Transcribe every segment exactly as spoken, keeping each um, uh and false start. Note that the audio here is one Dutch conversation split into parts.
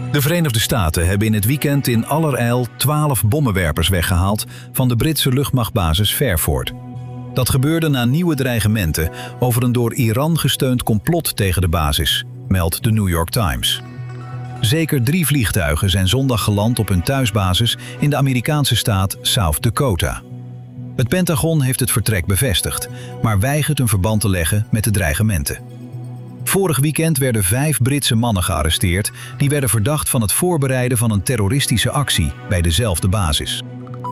De Verenigde Staten hebben in het weekend in allerijl twaalf bommenwerpers weggehaald van de Britse luchtmachtbasis Fairford. Dat gebeurde na nieuwe dreigementen over een door Iran gesteund complot tegen de basis, meldt de New York Times. Zeker drie vliegtuigen zijn zondag geland op hun thuisbasis in de Amerikaanse staat South Dakota. Het Pentagon heeft het vertrek bevestigd, maar weigert een verband te leggen met de dreigementen. Vorig weekend werden vijf Britse mannen gearresteerd die werden verdacht van het voorbereiden van een terroristische actie bij dezelfde basis.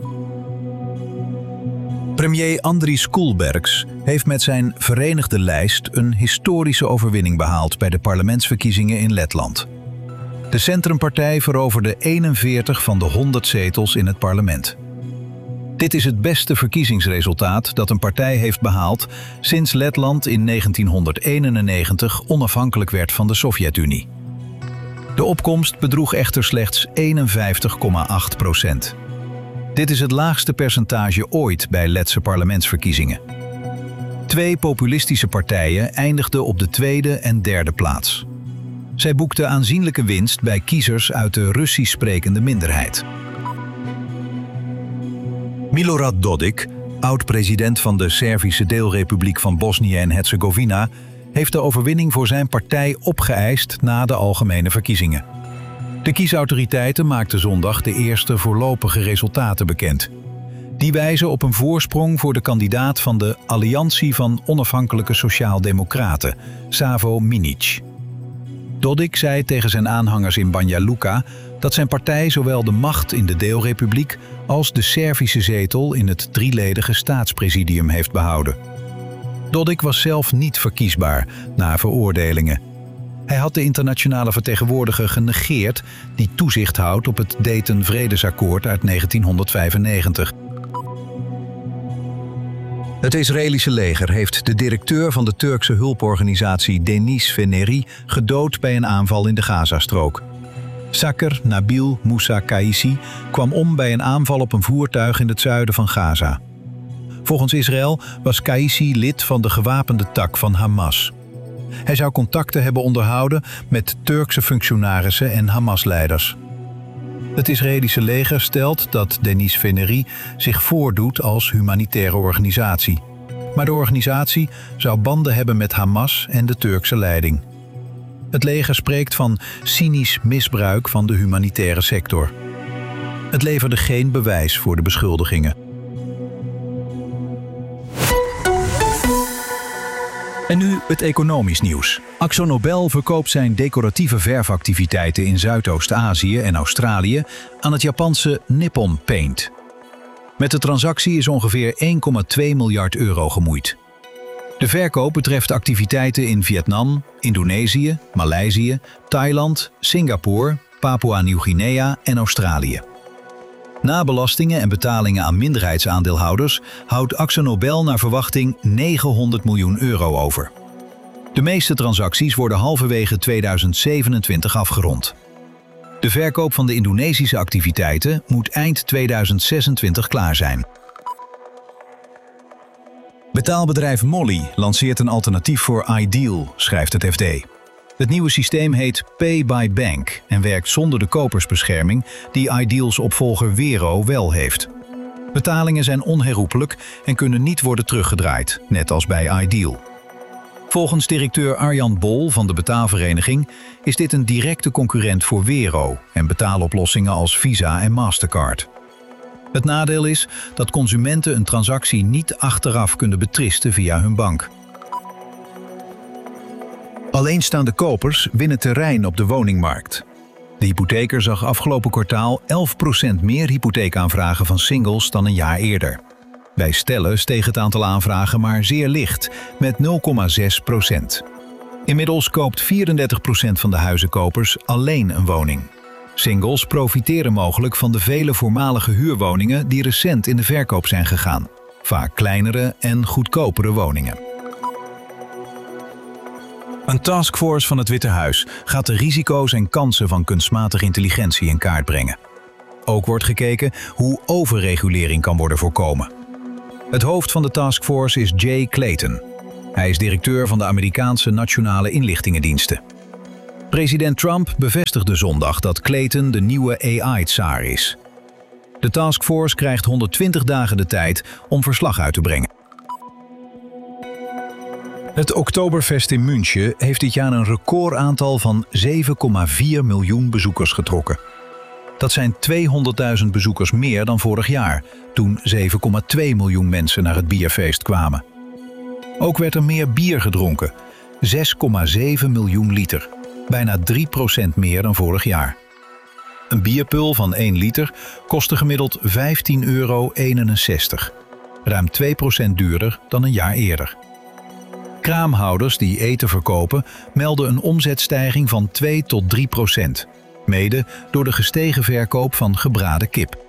Premier Andris Kulbergs heeft met zijn Verenigde Lijst een historische overwinning behaald bij de parlementsverkiezingen in Letland. De Centrumpartij veroverde eenenveertig van de honderd zetels in het parlement. Dit is het beste verkiezingsresultaat dat een partij heeft behaald sinds Letland in negentienhonderdeenennegentig onafhankelijk werd van de Sovjet-Unie. De opkomst bedroeg echter slechts eenenvijftig komma acht procent. Dit is het laagste percentage ooit bij Letse parlementsverkiezingen. Twee populistische partijen eindigden op de tweede en derde plaats. Zij boekten aanzienlijke winst bij kiezers uit de Russisch sprekende minderheid. Milorad Dodik, oud-president van de Servische deelrepubliek van Bosnië en Herzegovina, heeft de overwinning voor zijn partij opgeëist na de algemene verkiezingen. De kiesautoriteiten maakten zondag de eerste voorlopige resultaten bekend. Die wijzen op een voorsprong voor de kandidaat van de Alliantie van Onafhankelijke Sociaal-Democraten, Savo Minic. Dodik zei tegen zijn aanhangers in Banja Luka dat zijn partij zowel de macht in de deelrepubliek als de Servische zetel in het drieledige staatspresidium heeft behouden. Dodik was zelf niet verkiesbaar na veroordelingen. Hij had de internationale vertegenwoordiger genegeerd die toezicht houdt op het Dayton-vredesakkoord uit negentienhonderdvijfennegentig. Het Israëlische leger heeft de directeur van de Turkse hulporganisatie Deniz Feneri gedood bij een aanval in de Gazastrook. Saker Nabil Moussa Kaissi kwam om bij een aanval op een voertuig in het zuiden van Gaza. Volgens Israël was Kaissi lid van de gewapende tak van Hamas. Hij zou contacten hebben onderhouden met Turkse functionarissen en Hamas-leiders. Het Israëlische leger stelt dat Deniz Feneri zich voordoet als humanitaire organisatie. Maar de organisatie zou banden hebben met Hamas en de Turkse leiding. Het leger spreekt van cynisch misbruik van de humanitaire sector. Het leverde geen bewijs voor de beschuldigingen. En nu het economisch nieuws. AkzoNobel verkoopt zijn decoratieve verfactiviteiten in Zuidoost-Azië en Australië aan het Japanse Nippon Paint. Met de transactie is ongeveer één komma twee miljard euro gemoeid. De verkoop betreft activiteiten in Vietnam, Indonesië, Maleisië, Thailand, Singapore, Papua-Nieuw-Guinea en Australië. Na belastingen en betalingen aan minderheidsaandeelhouders houdt AkzoNobel naar verwachting negenhonderd miljoen euro over. De meeste transacties worden halverwege tweeduizend zevenentwintig afgerond. De verkoop van de Indonesische activiteiten moet eind tweeduizend zesentwintig klaar zijn. Betaalbedrijf Molly lanceert een alternatief voor Ideal, schrijft het F D. Het nieuwe systeem heet Pay by Bank en werkt zonder de kopersbescherming die Ideals opvolger Wero wel heeft. Betalingen zijn onherroepelijk en kunnen niet worden teruggedraaid, net als bij Ideal. Volgens directeur Arjan Bol van de betaalvereniging is dit een directe concurrent voor Wero en betaaloplossingen als Visa en Mastercard. Het nadeel is dat consumenten een transactie niet achteraf kunnen betristen via hun bank. Alleenstaande kopers winnen terrein op de woningmarkt. De hypotheker zag afgelopen kwartaal elf procent meer hypotheekaanvragen van singles dan een jaar eerder. Bij stellen steeg het aantal aanvragen maar zeer licht, met nul komma zes procent. Inmiddels koopt vierendertig procent van de huizenkopers alleen een woning. Singles profiteren mogelijk van de vele voormalige huurwoningen die recent in de verkoop zijn gegaan. Vaak kleinere en goedkopere woningen. Een taskforce van het Witte Huis gaat de risico's en kansen van kunstmatige intelligentie in kaart brengen. Ook wordt gekeken hoe overregulering kan worden voorkomen. Het hoofd van de taskforce is Jay Clayton. Hij is directeur van de Amerikaanse Nationale Inlichtingendiensten. President Trump bevestigde zondag dat Clayton de nieuwe A I-tsaar is. De taskforce krijgt honderdtwintig dagen de tijd om verslag uit te brengen. Het Oktoberfest in München heeft dit jaar een recordaantal van zeven komma vier miljoen bezoekers getrokken. Dat zijn tweehonderdduizend bezoekers meer dan vorig jaar, toen zeven komma twee miljoen mensen naar het bierfeest kwamen. Ook werd er meer bier gedronken, zes komma zeven miljoen liter, bijna drie procent meer dan vorig jaar. Een bierpul van één liter kostte gemiddeld vijftien euro eenenzestig, ruim twee procent duurder dan een jaar eerder. Kraamhouders die eten verkopen melden een omzetstijging van twee tot drie procent, mede door de gestegen verkoop van gebraden kip.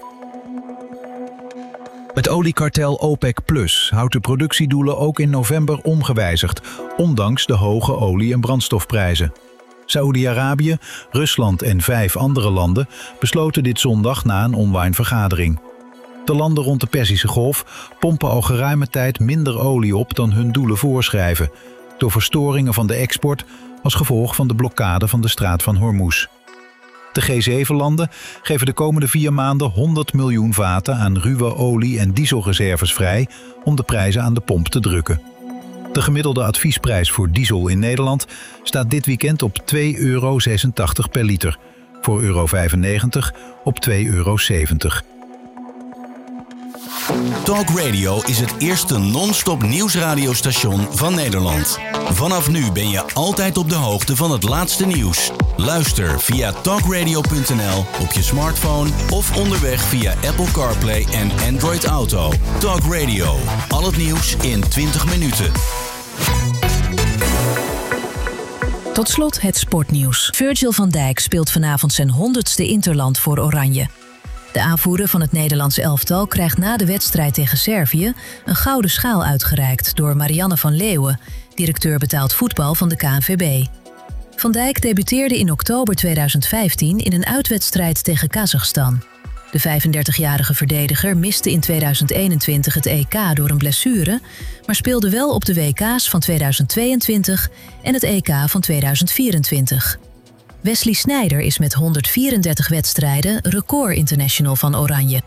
Het oliekartel OPEC Plus houdt de productiedoelen ook in november ongewijzigd, ondanks de hoge olie- en brandstofprijzen. Saoedi-Arabië, Rusland en vijf andere landen besloten dit zondag na een online vergadering. De landen rond de Perzische Golf pompen al geruime tijd minder olie op dan hun doelen voorschrijven, door verstoringen van de export als gevolg van de blokkade van de straat van Hormuz. De G zeven landen geven de komende vier maanden honderd miljoen vaten aan ruwe olie- en dieselreserves vrij om de prijzen aan de pomp te drukken. De gemiddelde adviesprijs voor diesel in Nederland staat dit weekend op twee euro zesentachtig per liter, voor euro vijfennegentig op twee euro zeventig. Talk Radio is het eerste non-stop nieuwsradiostation van Nederland. Vanaf nu ben je altijd op de hoogte van het laatste nieuws. Luister via talkradio punt n l op je smartphone of onderweg via Apple CarPlay en Android Auto. Talk Radio, al het nieuws in twintig minuten. Tot slot het sportnieuws. Virgil van Dijk speelt vanavond zijn honderdste interland voor Oranje. De aanvoerder van het Nederlands elftal krijgt na de wedstrijd tegen Servië een gouden schaal uitgereikt door Marianne van Leeuwen, directeur betaald voetbal van de K N V B. Van Dijk debuteerde in oktober tweeduizend vijftien in een uitwedstrijd tegen Kazachstan. De vijfendertigjarige verdediger miste in tweeduizend eenentwintig het E K door een blessure, maar speelde wel op de W K's van tweeduizend tweeëntwintig en het E K van tweeduizend vierentwintig. Wesley Sneijder is met honderdvierendertig wedstrijden record-international van Oranje.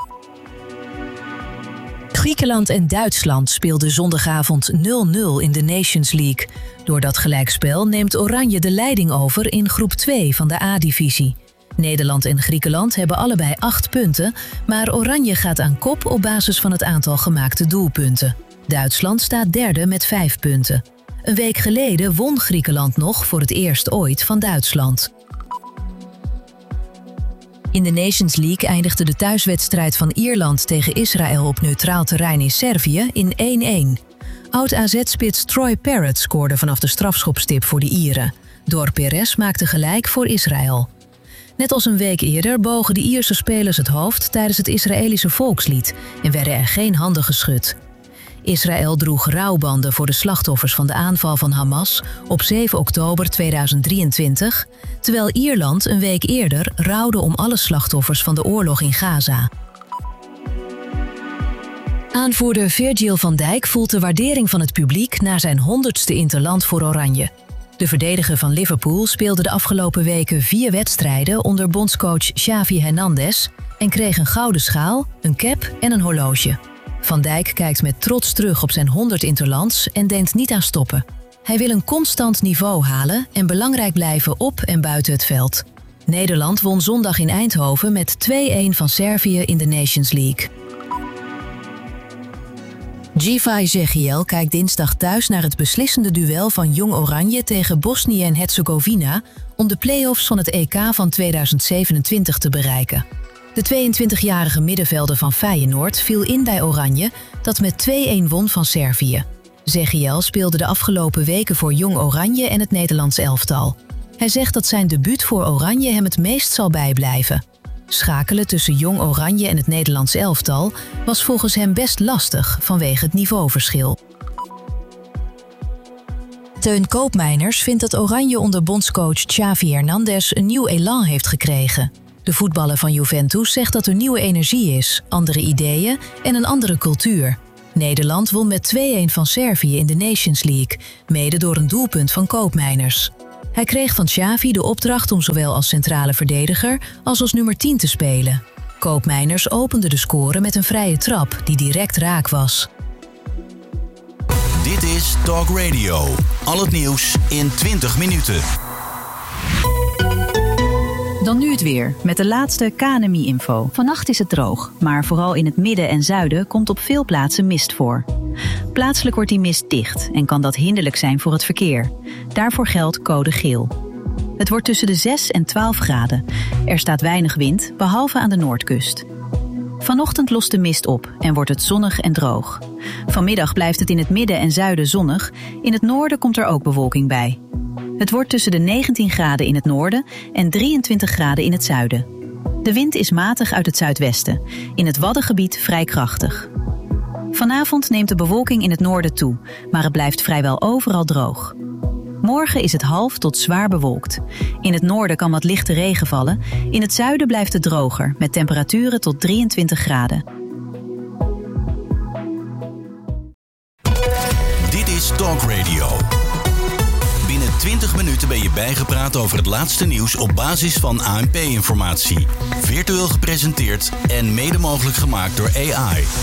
Griekenland en Duitsland speelden zondagavond nul nul in de Nations League. Door dat gelijkspel neemt Oranje de leiding over in groep twee van de A-divisie. Nederland en Griekenland hebben allebei acht punten, maar Oranje gaat aan kop op basis van het aantal gemaakte doelpunten. Duitsland staat derde met vijf punten. Een week geleden won Griekenland nog voor het eerst ooit van Duitsland. In de Nations League eindigde de thuiswedstrijd van Ierland tegen Israël op neutraal terrein in Servië in één-één. Oud-A Z-spits Troy Parrott scoorde vanaf de strafschopstip voor de Ieren. Dor Perez maakte gelijk voor Israël. Net als een week eerder bogen de Ierse spelers het hoofd tijdens het Israëlische volkslied en werden er geen handen geschud. Israël droeg rouwbanden voor de slachtoffers van de aanval van Hamas op zeven oktober tweeduizend drieëntwintig, terwijl Ierland een week eerder rouwde om alle slachtoffers van de oorlog in Gaza. Aanvoerder Virgil van Dijk voelt de waardering van het publiek na zijn honderdste interland voor Oranje. De verdediger van Liverpool speelde de afgelopen weken vier wedstrijden onder bondscoach Xavi Hernandez en kreeg een gouden schaal, een cap en een horloge. Van Dijk kijkt met trots terug op zijn honderd interlands en denkt niet aan stoppen. Hij wil een constant niveau halen en belangrijk blijven op en buiten het veld. Nederland won zondag in Eindhoven met twee-één van Servië in de Nations League. Givay Zegiel kijkt dinsdag thuis naar het beslissende duel van Jong Oranje tegen Bosnië en Herzegovina om de play-offs van het E K van tweeduizend zevenentwintig te bereiken. De tweeëntwintigjarige middenvelder van Feyenoord viel in bij Oranje, dat met twee-één won van Servië. Zegiel speelde de afgelopen weken voor Jong Oranje en het Nederlands elftal. Hij zegt dat zijn debuut voor Oranje hem het meest zal bijblijven. Schakelen tussen Jong Oranje en het Nederlands elftal was volgens hem best lastig vanwege het niveauverschil. Teun Koopmeiners vindt dat Oranje onder bondscoach Xavi Hernandez een nieuw elan heeft gekregen. De voetballer van Juventus zegt dat er nieuwe energie is, andere ideeën en een andere cultuur. Nederland won met twee-één van Servië in de Nations League, mede door een doelpunt van Koopmeiners. Hij kreeg van Xavi de opdracht om zowel als centrale verdediger als als nummer tien te spelen. Koopmeiners opende de score met een vrije trap die direct raak was. Dit is Talk Radio. Al het nieuws in twintig minuten. Dan nu het weer, met de laatste K N M I-info. Vannacht is het droog, maar vooral in het midden en zuiden komt op veel plaatsen mist voor. Plaatselijk wordt die mist dicht en kan dat hinderlijk zijn voor het verkeer. Daarvoor geldt code geel. Het wordt tussen de zes en twaalf graden. Er staat weinig wind, behalve aan de noordkust. Vanochtend lost de mist op en wordt het zonnig en droog. Vanmiddag blijft het in het midden en zuiden zonnig. In het noorden komt er ook bewolking bij. Het wordt tussen de negentien graden in het noorden en drieëntwintig graden in het zuiden. De wind is matig uit het zuidwesten. In het Waddengebied vrij krachtig. Vanavond neemt de bewolking in het noorden toe, maar het blijft vrijwel overal droog. Morgen is het half tot zwaar bewolkt. In het noorden kan wat lichte regen vallen. In het zuiden blijft het droger, met temperaturen tot drieëntwintig graden. Dit is Talk Radio. Binnen twintig minuten ben je bijgepraat over het laatste nieuws op basis van A N P-informatie. Virtueel gepresenteerd en mede mogelijk gemaakt door A I.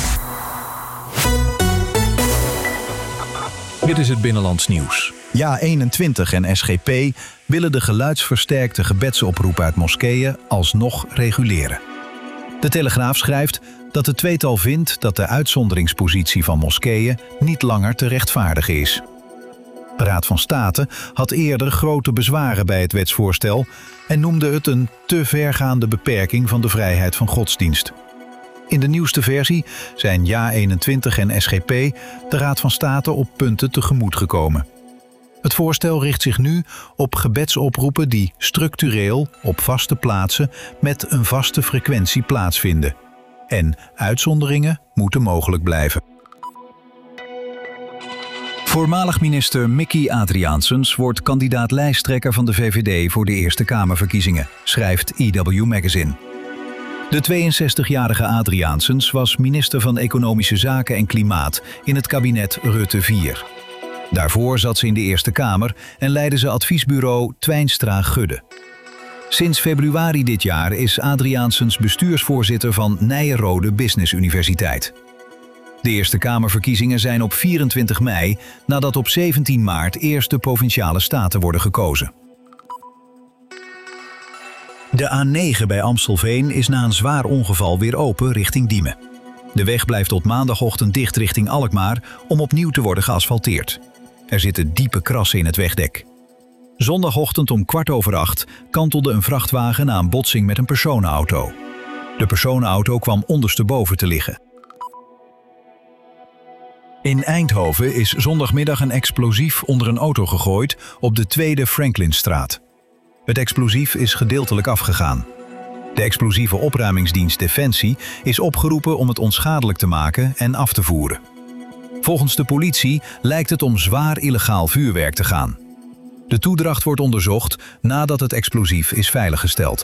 Dit is het Binnenlands Nieuws. Ja eenentwintig en S G P willen de geluidsversterkte gebedsoproep uit moskeeën alsnog reguleren. De Telegraaf schrijft dat het tweetal vindt dat de uitzonderingspositie van moskeeën niet langer te rechtvaardigen is. De Raad van State had eerder grote bezwaren bij het wetsvoorstel en noemde het een te vergaande beperking van de vrijheid van godsdienst. In de nieuwste versie zijn Ja eenentwintig en S G P de Raad van State op punten tegemoet gekomen. Het voorstel richt zich nu op gebedsoproepen die structureel op vaste plaatsen met een vaste frequentie plaatsvinden. En uitzonderingen moeten mogelijk blijven. Voormalig minister Mickey Adriaansens wordt kandidaat lijsttrekker van de V V D voor de Eerste Kamerverkiezingen, schrijft E W Magazine. De tweeënzestigjarige Adriaansens was minister van Economische Zaken en Klimaat in het kabinet Rutte vier. Daarvoor zat ze in de Eerste Kamer en leidde ze adviesbureau Twijnstra-Gudde. Sinds februari dit jaar is Adriaansens bestuursvoorzitter van Nyenrode Business Universiteit. De Eerste Kamerverkiezingen zijn op vierentwintig mei, nadat op zeventien maart eerst de Provinciale Staten worden gekozen. De A negen bij Amstelveen is na een zwaar ongeval weer open richting Diemen. De weg blijft tot maandagochtend dicht richting Alkmaar om opnieuw te worden geasfalteerd. Er zitten diepe krassen in het wegdek. Zondagochtend om kwart over acht kantelde een vrachtwagen na een botsing met een personenauto. De personenauto kwam ondersteboven te liggen. In Eindhoven is zondagmiddag een explosief onder een auto gegooid op de Tweede Franklinstraat. Het explosief is gedeeltelijk afgegaan. De explosieve opruimingsdienst Defensie is opgeroepen om het onschadelijk te maken en af te voeren. Volgens de politie lijkt het om zwaar illegaal vuurwerk te gaan. De toedracht wordt onderzocht nadat het explosief is veiliggesteld.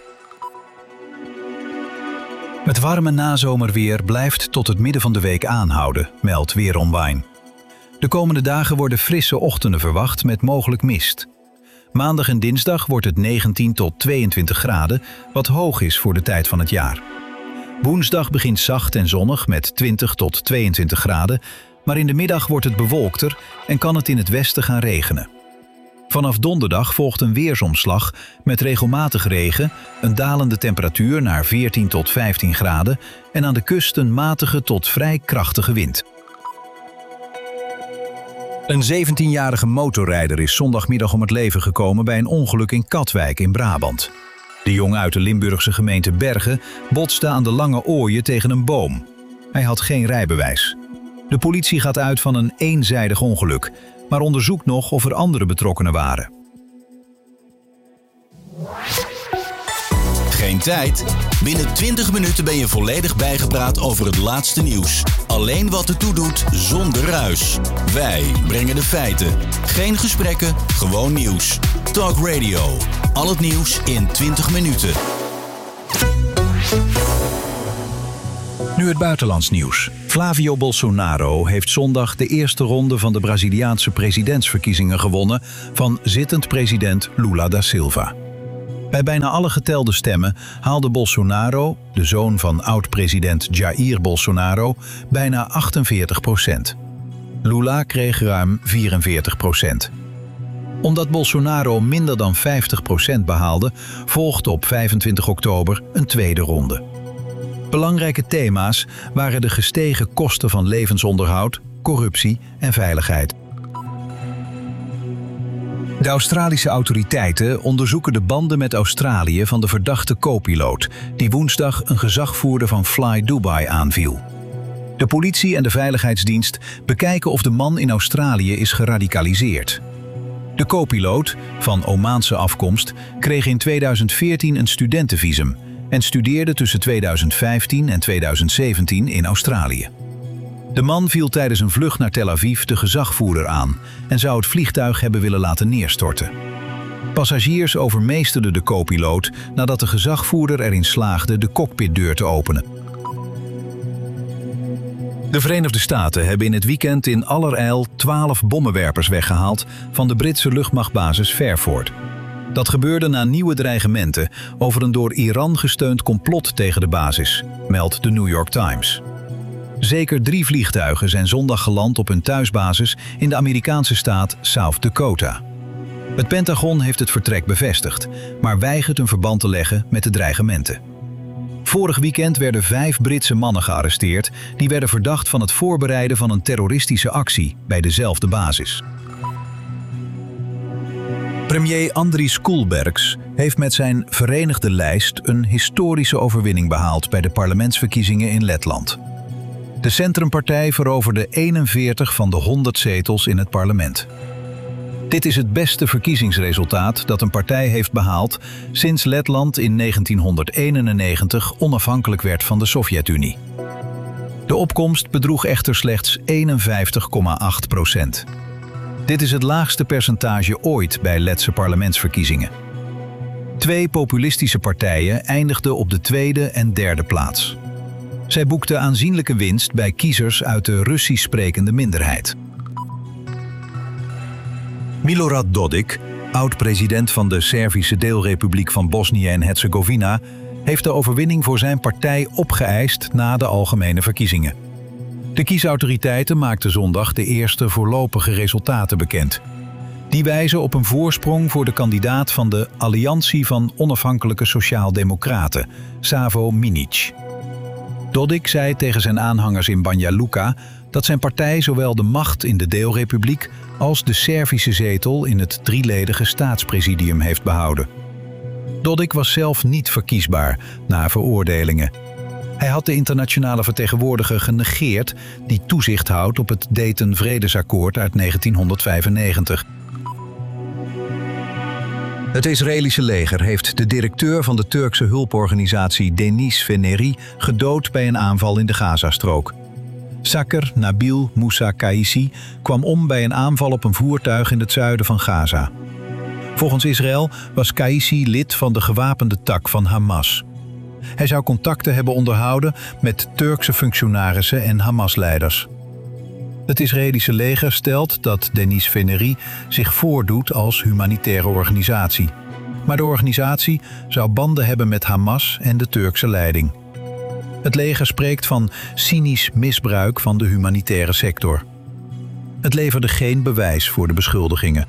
Het warme nazomerweer blijft tot het midden van de week aanhouden, meldt Weer Online. De komende dagen worden frisse ochtenden verwacht met mogelijk mist. Maandag en dinsdag wordt het negentien tot tweeëntwintig graden, wat hoog is voor de tijd van het jaar. Woensdag begint zacht en zonnig met twintig tot tweeëntwintig graden, maar in de middag wordt het bewolkter en kan het in het westen gaan regenen. Vanaf donderdag volgt een weersomslag met regelmatig regen, een dalende temperatuur naar veertien tot vijftien graden en aan de kust een matige tot vrij krachtige wind. Een zeventienjarige motorrijder is zondagmiddag om het leven gekomen bij een ongeluk in Katwijk in Brabant. De jongen uit de Limburgse gemeente Bergen botste aan de Lange Ooije tegen een boom. Hij had geen rijbewijs. De politie gaat uit van een eenzijdig ongeluk, maar onderzoekt nog of er andere betrokkenen waren. Geen tijd? Binnen twintig minuten ben je volledig bijgepraat over het laatste nieuws. Alleen wat ertoe doet, zonder ruis. Wij brengen de feiten. Geen gesprekken, gewoon nieuws. Talk Radio. Al het nieuws in twintig minuten. Nu het buitenlands nieuws. Flavio Bolsonaro heeft zondag de eerste ronde van de Braziliaanse presidentsverkiezingen gewonnen van zittend president Lula da Silva. Bij bijna alle getelde stemmen haalde Bolsonaro, de zoon van oud-president Jair Bolsonaro, bijna achtenveertig procent. Lula kreeg ruim vierenveertig procent. Omdat Bolsonaro minder dan vijftig procent behaalde, volgde op vijfentwintig oktober een tweede ronde. Belangrijke thema's waren de gestegen kosten van levensonderhoud, corruptie en veiligheid. De Australische autoriteiten onderzoeken de banden met Australië van de verdachte co-piloot, die woensdag een gezagvoerder van Fly Dubai aanviel. De politie en de veiligheidsdienst bekijken of de man in Australië is geradicaliseerd. De co-piloot, van Omaanse afkomst, kreeg in tweeduizend veertien een studentenvisum en studeerde tussen tweeduizend vijftien en tweeduizend zeventien in Australië. De man viel tijdens een vlucht naar Tel Aviv de gezagvoerder aan en zou het vliegtuig hebben willen laten neerstorten. Passagiers overmeesterden de co-piloot nadat de gezagvoerder erin slaagde de cockpitdeur te openen. De Verenigde Staten hebben in het weekend in allerijl twaalf bommenwerpers weggehaald van de Britse luchtmachtbasis Fairford. Dat gebeurde na nieuwe dreigementen over een door Iran gesteund complot tegen de basis, meldt de New York Times. Zeker drie vliegtuigen zijn zondag geland op hun thuisbasis in de Amerikaanse staat South Dakota. Het Pentagon heeft het vertrek bevestigd, maar weigert een verband te leggen met de dreigementen. Vorig weekend werden vijf Britse mannen gearresteerd die werden verdacht van het voorbereiden van een terroristische actie bij dezelfde basis. Premier Andris Kulbergs heeft met zijn Verenigde Lijst een historische overwinning behaald bij de parlementsverkiezingen in Letland. De Centrumpartij veroverde eenenveertig van de honderd zetels in het parlement. Dit is het beste verkiezingsresultaat dat een partij heeft behaald sinds Letland in negentienhonderdeenennegentig onafhankelijk werd van de Sovjet-Unie. De opkomst bedroeg echter slechts eenenvijftig komma acht procent. Dit is het laagste percentage ooit bij Letse parlementsverkiezingen. Twee populistische partijen eindigden op de tweede en derde plaats. Zij boekten aanzienlijke winst bij kiezers uit de Russisch sprekende minderheid. Milorad Dodik, oud-president van de Servische deelrepubliek van Bosnië en Herzegovina, heeft de overwinning voor zijn partij opgeëist na de algemene verkiezingen. De kiesautoriteiten maakten zondag de eerste voorlopige resultaten bekend. Die wijzen op een voorsprong voor de kandidaat van de Alliantie van Onafhankelijke Sociaal-Democraten, Savo Minic. Dodik zei tegen zijn aanhangers in Banja Luka dat zijn partij zowel de macht in de deelrepubliek als de Servische zetel in het drieledige staatspresidium heeft behouden. Dodik was zelf niet verkiesbaar na veroordelingen. Hij had de internationale vertegenwoordiger genegeerd die toezicht houdt op het Dayton-Vredesakkoord uit negentienhonderdvijfennegentig. Het Israëlische leger heeft de directeur van de Turkse hulporganisatie Deniz Feneri gedood bij een aanval in de Gazastrook. Saker Nabil Moussa Kaissi kwam om bij een aanval op een voertuig in het zuiden van Gaza. Volgens Israël was Kaissi lid van de gewapende tak van Hamas. Hij zou contacten hebben onderhouden met Turkse functionarissen en Hamas-leiders. Het Israëlische leger stelt dat Deniz Feneri zich voordoet als humanitaire organisatie. Maar de organisatie zou banden hebben met Hamas en de Turkse leiding. Het leger spreekt van cynisch misbruik van de humanitaire sector. Het leverde geen bewijs voor de beschuldigingen.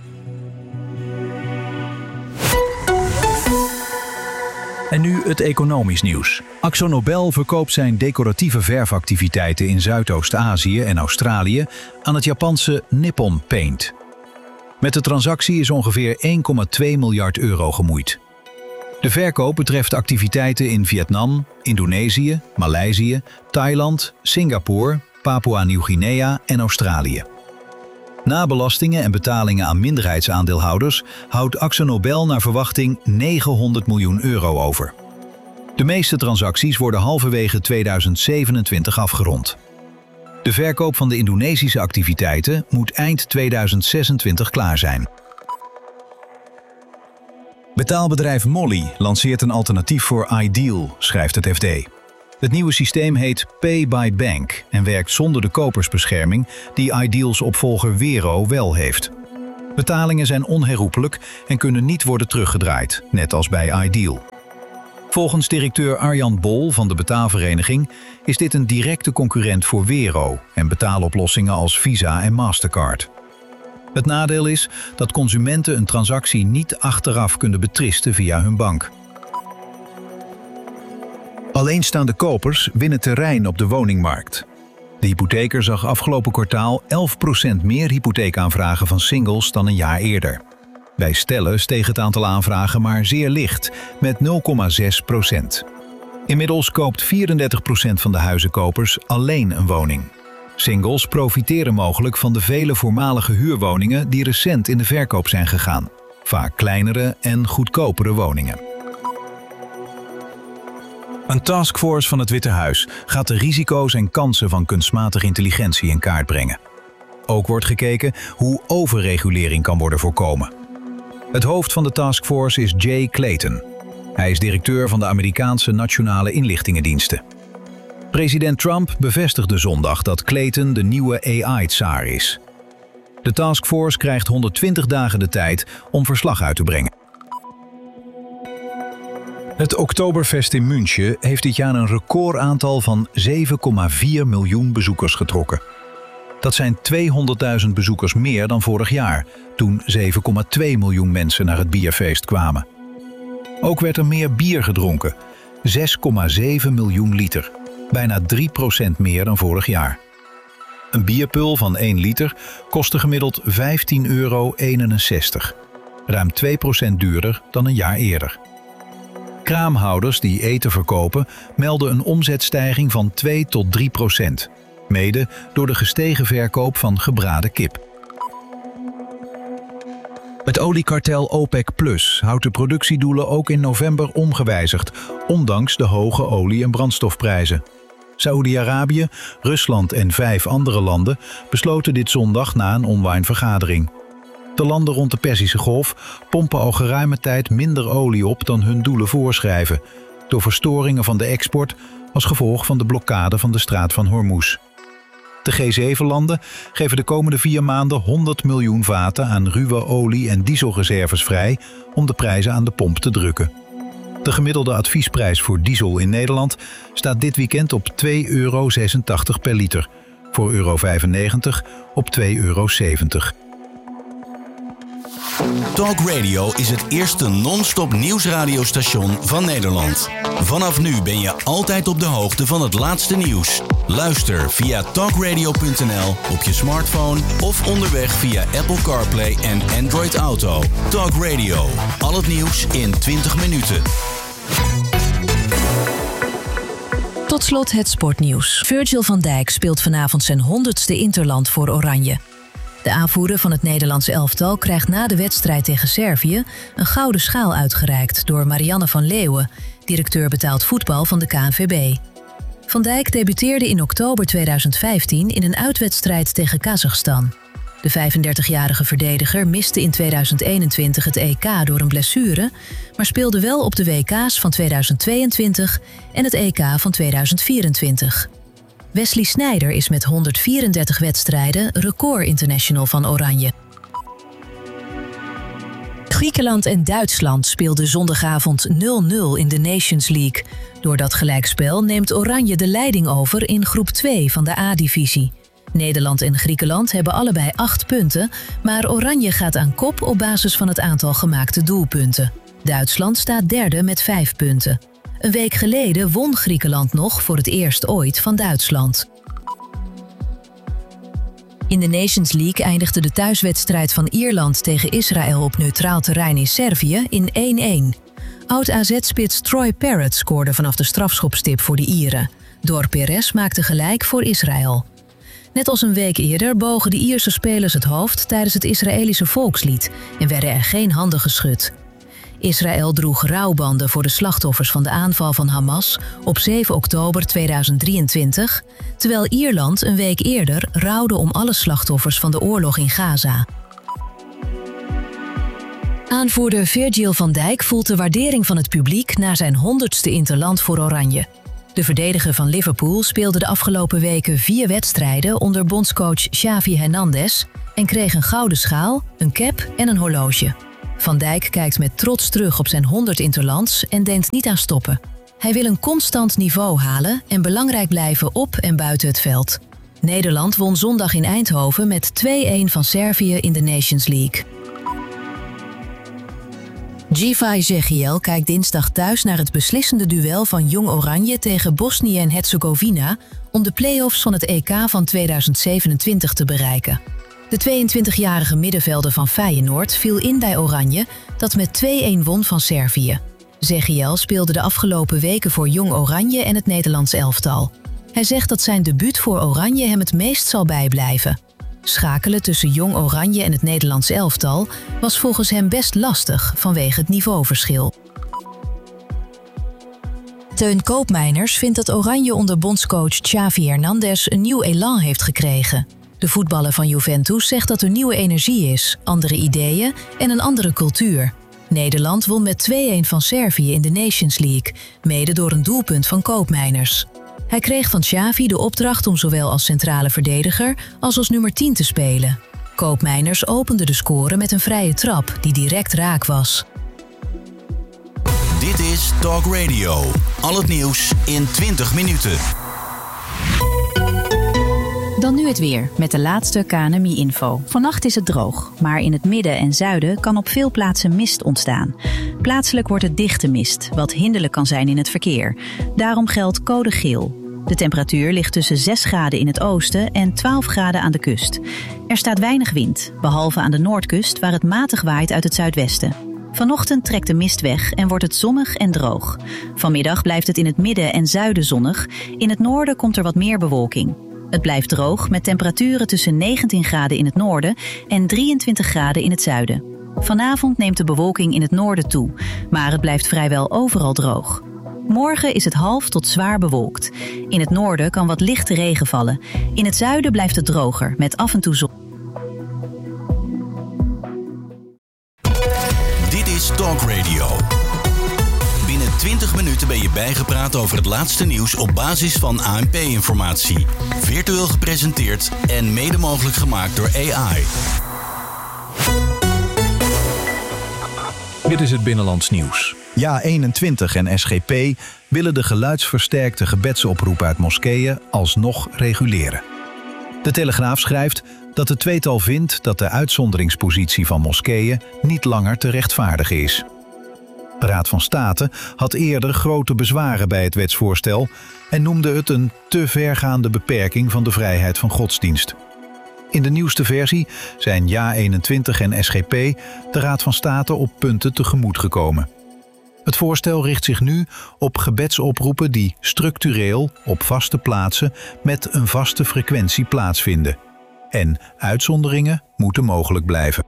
En nu het economisch nieuws. AkzoNobel verkoopt zijn decoratieve verfactiviteiten in Zuidoost-Azië en Australië aan het Japanse Nippon Paint. Met de transactie is ongeveer één komma twee miljard euro gemoeid. De verkoop betreft activiteiten in Vietnam, Indonesië, Maleisië, Thailand, Singapore, Papua-Nieuw-Guinea en Australië. Na belastingen en betalingen aan minderheidsaandeelhouders houdt AkzoNobel naar verwachting negenhonderd miljoen euro over. De meeste transacties worden halverwege tweeduizend zevenentwintig afgerond. De verkoop van de Indonesische activiteiten moet eind tweeduizend zesentwintig klaar zijn. Betaalbedrijf Molly lanceert een alternatief voor Ideal, schrijft het F D. Het nieuwe systeem heet Pay by Bank en werkt zonder de kopersbescherming die Ideal's opvolger Wero wel heeft. Betalingen zijn onherroepelijk en kunnen niet worden teruggedraaid, net als bij Ideal. Volgens directeur Arjan Bol van de betaalvereniging is dit een directe concurrent voor Wero en betaaloplossingen als Visa en Mastercard. Het nadeel is dat consumenten een transactie niet achteraf kunnen betristen via hun bank. Alleenstaande kopers winnen terrein op de woningmarkt. De hypotheker zag afgelopen kwartaal elf procent meer hypotheekaanvragen van singles dan een jaar eerder. Bij stellen steeg het aantal aanvragen maar zeer licht, met nul komma zes procent. Inmiddels koopt vierendertig procent van de huizenkopers alleen een woning. Singles profiteren mogelijk van de vele voormalige huurwoningen die recent in de verkoop zijn gegaan. Vaak kleinere en goedkopere woningen. Een taskforce van het Witte Huis gaat de risico's en kansen van kunstmatige intelligentie in kaart brengen. Ook wordt gekeken hoe overregulering kan worden voorkomen. Het hoofd van de taskforce is Jay Clayton. Hij is directeur van de Amerikaanse Nationale Inlichtingendiensten. President Trump bevestigde zondag dat Clayton de nieuwe A I-tsaar is. De taskforce krijgt honderdtwintig dagen de tijd om verslag uit te brengen. Het Oktoberfest in München heeft dit jaar een recordaantal van zeven komma vier miljoen bezoekers getrokken. Dat zijn tweehonderdduizend bezoekers meer dan vorig jaar, toen zeven komma twee miljoen mensen naar het bierfeest kwamen. Ook werd er meer bier gedronken, zes komma zeven miljoen liter, bijna drie procent meer dan vorig jaar. Een bierpul van één liter kostte gemiddeld vijftien euro eenenzestig, ruim twee procent duurder dan een jaar eerder. Kraamhouders die eten verkopen melden een omzetstijging van twee tot drie procent, mede door de gestegen verkoop van gebraden kip. Het oliekartel OPEC Plus houdt de productiedoelen ook in november ongewijzigd, ondanks de hoge olie- en brandstofprijzen. Saoedi-Arabië, Rusland en vijf andere landen besloten dit zondag na een online vergadering. De landen rond de Perzische Golf pompen al geruime tijd minder olie op dan hun doelen voorschrijven, door verstoringen van de export als gevolg van de blokkade van de straat van Hormuz. De G zeven landen geven de komende vier maanden honderd miljoen vaten aan ruwe olie- en dieselreserves vrij om de prijzen aan de pomp te drukken. De gemiddelde adviesprijs voor diesel in Nederland staat dit weekend op twee euro zesentachtig per liter, voor euro vijfennegentig op twee euro zeventig. Talk Radio is het eerste non-stop nieuwsradiostation van Nederland. Vanaf nu ben je altijd op de hoogte van het laatste nieuws. Luister via talkradio punt n l op je smartphone of onderweg via Apple CarPlay en Android Auto. Talk Radio, al het nieuws in twintig minuten. Tot slot het sportnieuws. Virgil van Dijk speelt vanavond zijn honderdste interland voor Oranje. De aanvoerder van het Nederlandse elftal krijgt na de wedstrijd tegen Servië een gouden schaal uitgereikt door Marianne van Leeuwen, directeur betaald voetbal van de K N V B. Van Dijk debuteerde in oktober tweeduizend vijftien in een uitwedstrijd tegen Kazachstan. De vijfendertigjarige verdediger miste in tweeduizend eenentwintig het E K door een blessure, maar speelde wel op de W K's van tweeduizend tweeëntwintig en het E K van tweeduizend vierentwintig. Wesley Sneijder is met honderdvierendertig wedstrijden record international van Oranje. Griekenland en Duitsland speelden zondagavond nul nul in de Nations League. Door dat gelijkspel neemt Oranje de leiding over in groep twee van de A-divisie. Nederland en Griekenland hebben allebei acht punten, maar Oranje gaat aan kop op basis van het aantal gemaakte doelpunten. Duitsland staat derde met vijf punten. Een week geleden won Griekenland nog voor het eerst ooit van Duitsland. In de Nations League eindigde de thuiswedstrijd van Ierland tegen Israël op neutraal terrein in Servië in één-één. Oud-A Z-spits Troy Parrott scoorde vanaf de strafschopstip voor de Ieren. Dor Perez maakte gelijk voor Israël. Net als een week eerder bogen de Ierse spelers het hoofd tijdens het Israëlische volkslied en werden er geen handen geschud. Israël droeg rouwbanden voor de slachtoffers van de aanval van Hamas op zeven oktober tweeduizend drieëntwintig, terwijl Ierland een week eerder rouwde om alle slachtoffers van de oorlog in Gaza. Aanvoerder Virgil van Dijk voelt de waardering van het publiek na zijn honderdste interland voor Oranje. De verdediger van Liverpool speelde de afgelopen weken vier wedstrijden onder bondscoach Xavi Hernandez en kreeg een gouden schaal, een cap en een horloge. Van Dijk kijkt met trots terug op zijn honderd interlands en denkt niet aan stoppen. Hij wil een constant niveau halen en belangrijk blijven op en buiten het veld. Nederland won zondag in Eindhoven met twee-een van Servië in de Nations League. Givay Zegiel kijkt dinsdag thuis naar het beslissende duel van Jong Oranje tegen Bosnië en Herzegovina om de play-offs van het E K van tweeduizend zevenentwintig te bereiken. De tweeëntwintigjarige middenvelder van Feyenoord viel in bij Oranje, dat met twee-een won van Servië. Zegiel speelde de afgelopen weken voor Jong Oranje en het Nederlands elftal. Hij zegt dat zijn debuut voor Oranje hem het meest zal bijblijven. Schakelen tussen Jong Oranje en het Nederlands elftal was volgens hem best lastig vanwege het niveauverschil. Teun Koopmeiners vindt dat Oranje onder bondscoach Xavi Hernandez een nieuw elan heeft gekregen. De voetballer van Juventus zegt dat er nieuwe energie is, andere ideeën en een andere cultuur. Nederland won met twee-een van Servië in de Nations League, mede door een doelpunt van Koopmeiners. Hij kreeg van Xavi de opdracht om zowel als centrale verdediger als als nummer tien te spelen. Koopmeiners opende de score met een vrije trap die direct raak was. Dit is Talk Radio. Al het nieuws in twintig minuten. Dan nu het weer, met de laatste K N M I-info. Vannacht is het droog, maar in het midden en zuiden kan op veel plaatsen mist ontstaan. Plaatselijk wordt het dichte mist, wat hinderlijk kan zijn in het verkeer. Daarom geldt code geel. De temperatuur ligt tussen zes graden in het oosten en twaalf graden aan de kust. Er staat weinig wind, behalve aan de noordkust waar het matig waait uit het zuidwesten. Vanochtend trekt de mist weg en wordt het zonnig en droog. Vanmiddag blijft het in het midden en zuiden zonnig. In het noorden komt er wat meer bewolking. Het blijft droog met temperaturen tussen negentien graden in het noorden en drieëntwintig graden in het zuiden. Vanavond neemt de bewolking in het noorden toe, maar het blijft vrijwel overal droog. Morgen is het half tot zwaar bewolkt. In het noorden kan wat lichte regen vallen. In het zuiden blijft het droger met af en toe zon. Dit is Talk Radio. Binnen twintig minuten ben je bijgepraat over het laatste nieuws op basis van A N P-informatie. Virtueel gepresenteerd en mede mogelijk gemaakt door A I. Dit is het Binnenlands Nieuws. Ja eenentwintig en S G P willen de geluidsversterkte gebedsoproep uit moskeeën alsnog reguleren. De Telegraaf schrijft dat het tweetal vindt dat de uitzonderingspositie van moskeeën niet langer te rechtvaardigen is. De Raad van State had eerder grote bezwaren bij het wetsvoorstel en noemde het een te vergaande beperking van de vrijheid van godsdienst. In de nieuwste versie zijn Ja eenentwintig en S G P de Raad van State op punten tegemoet gekomen. Het voorstel richt zich nu op gebedsoproepen die structureel op vaste plaatsen met een vaste frequentie plaatsvinden. En uitzonderingen moeten mogelijk blijven.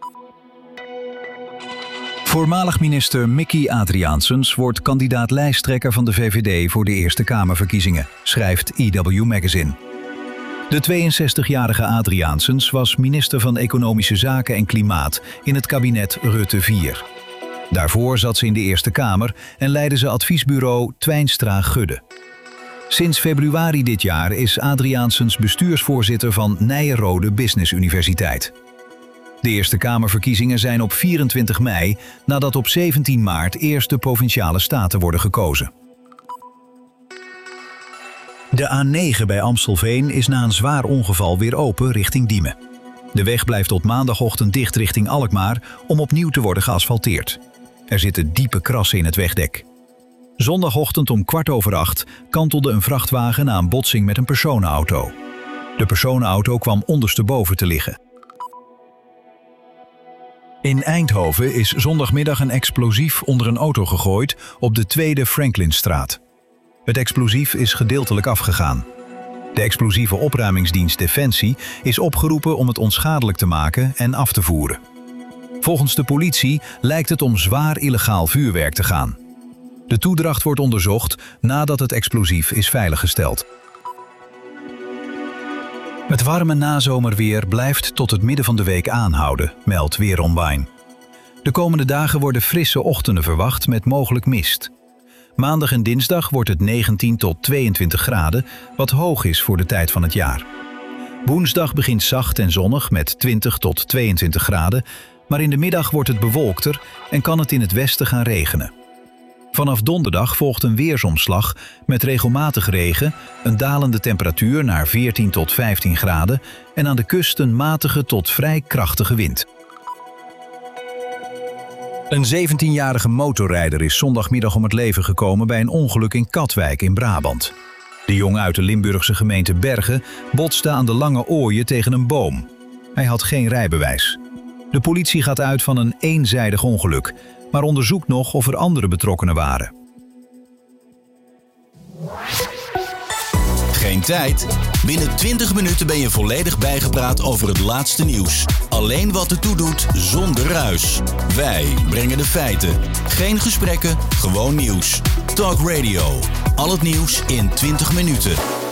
Voormalig minister Mickey Adriaansens wordt kandidaat lijsttrekker van de V V D voor de Eerste Kamerverkiezingen, schrijft E W Magazine. De tweeënzestigjarige Adriaansens was minister van Economische Zaken en Klimaat in het kabinet Rutte vier. Daarvoor zat ze in de Eerste Kamer en leidde ze adviesbureau Twijnstra-Gudde. Sinds februari dit jaar is Adriaansens bestuursvoorzitter van Nyenrode Business Universiteit. De Eerste Kamerverkiezingen zijn op vierentwintig mei, nadat op zeventien maart eerst de Provinciale Staten worden gekozen. De A negen bij Amstelveen is na een zwaar ongeval weer open richting Diemen. De weg blijft tot maandagochtend dicht richting Alkmaar om opnieuw te worden geasfalteerd. Er zitten diepe krassen in het wegdek. Zondagochtend om kwart over acht kantelde een vrachtwagen na een botsing met een personenauto. De personenauto kwam ondersteboven te liggen. In Eindhoven is zondagmiddag een explosief onder een auto gegooid op de Tweede Franklinstraat. Het explosief is gedeeltelijk afgegaan. De explosieve opruimingsdienst Defensie is opgeroepen om het onschadelijk te maken en af te voeren. Volgens de politie lijkt het om zwaar illegaal vuurwerk te gaan. De toedracht wordt onderzocht nadat het explosief is veiliggesteld. Het warme nazomerweer blijft tot het midden van de week aanhouden, meldt Weer Online. De komende dagen worden frisse ochtenden verwacht met mogelijk mist. Maandag en dinsdag wordt het negentien tot tweeëntwintig graden, wat hoog is voor de tijd van het jaar. Woensdag begint zacht en zonnig met twintig tot tweeëntwintig graden, maar in de middag wordt het bewolkter en kan het in het westen gaan regenen. Vanaf donderdag volgt een weersomslag met regelmatig regen, een dalende temperatuur naar veertien tot vijftien graden en aan de kust een matige tot vrij krachtige wind. Een zeventienjarige motorrijder is zondagmiddag om het leven gekomen bij een ongeluk in Katwijk in Brabant. De jongen uit de Limburgse gemeente Bergen botste aan de Lange Ooije tegen een boom. Hij had geen rijbewijs. De politie gaat uit van een eenzijdig ongeluk, maar onderzoekt nog of er andere betrokkenen waren. Geen tijd? Binnen twintig minuten ben je volledig bijgepraat over het laatste nieuws. Alleen wat ertoe doet, zonder ruis. Wij brengen de feiten. Geen gesprekken, gewoon nieuws. Talk Radio. Al het nieuws in twintig minuten.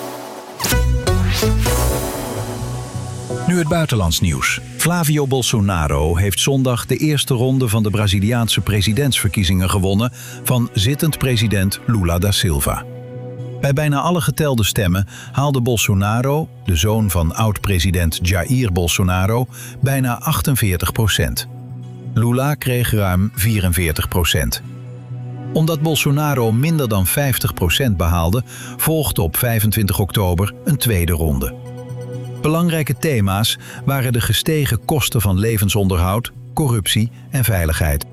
Nu het buitenlands nieuws. Flavio Bolsonaro heeft zondag de eerste ronde van de Braziliaanse presidentsverkiezingen gewonnen van zittend president Lula da Silva. Bij bijna alle getelde stemmen haalde Bolsonaro, de zoon van oud-president Jair Bolsonaro, bijna achtenveertig procent. Lula kreeg ruim vierenveertig procent. Omdat Bolsonaro minder dan vijftig procent behaalde, volgde op vijfentwintig oktober een tweede ronde. Belangrijke thema's waren de gestegen kosten van levensonderhoud, corruptie en veiligheid.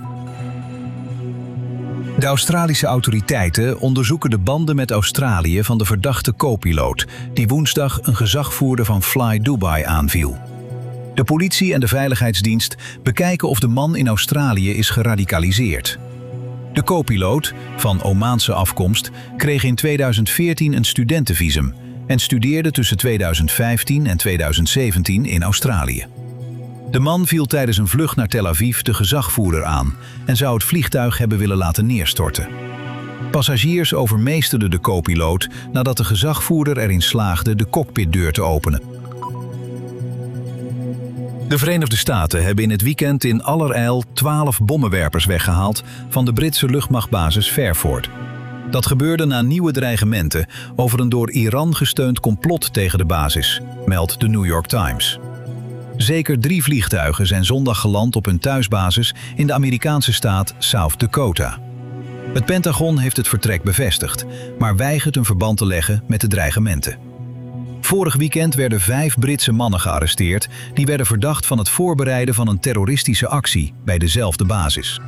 De Australische autoriteiten onderzoeken de banden met Australië van de verdachte co-piloot, die woensdag een gezagvoerder van Fly Dubai aanviel. De politie en de veiligheidsdienst bekijken of de man in Australië is geradicaliseerd. De co-piloot, van Omaanse afkomst, kreeg in tweeduizend veertien een studentenvisum en studeerde tussen tweeduizend vijftien en tweeduizend zeventien in Australië. De man viel tijdens een vlucht naar Tel Aviv de gezagvoerder aan en zou het vliegtuig hebben willen laten neerstorten. Passagiers overmeesterden de co-piloot nadat de gezagvoerder erin slaagde de cockpitdeur te openen. De Verenigde Staten hebben in het weekend in allerijl twaalf bommenwerpers weggehaald van de Britse luchtmachtbasis Fairford. Dat gebeurde na nieuwe dreigementen over een door Iran gesteund complot tegen de basis, meldt de New York Times. Zeker drie vliegtuigen zijn zondag geland op hun thuisbasis in de Amerikaanse staat South Dakota. Het Pentagon heeft het vertrek bevestigd, maar weigert een verband te leggen met de dreigementen. Vorig weekend werden vijf Britse mannen gearresteerd die werden verdacht van het voorbereiden van een terroristische actie bij dezelfde basis.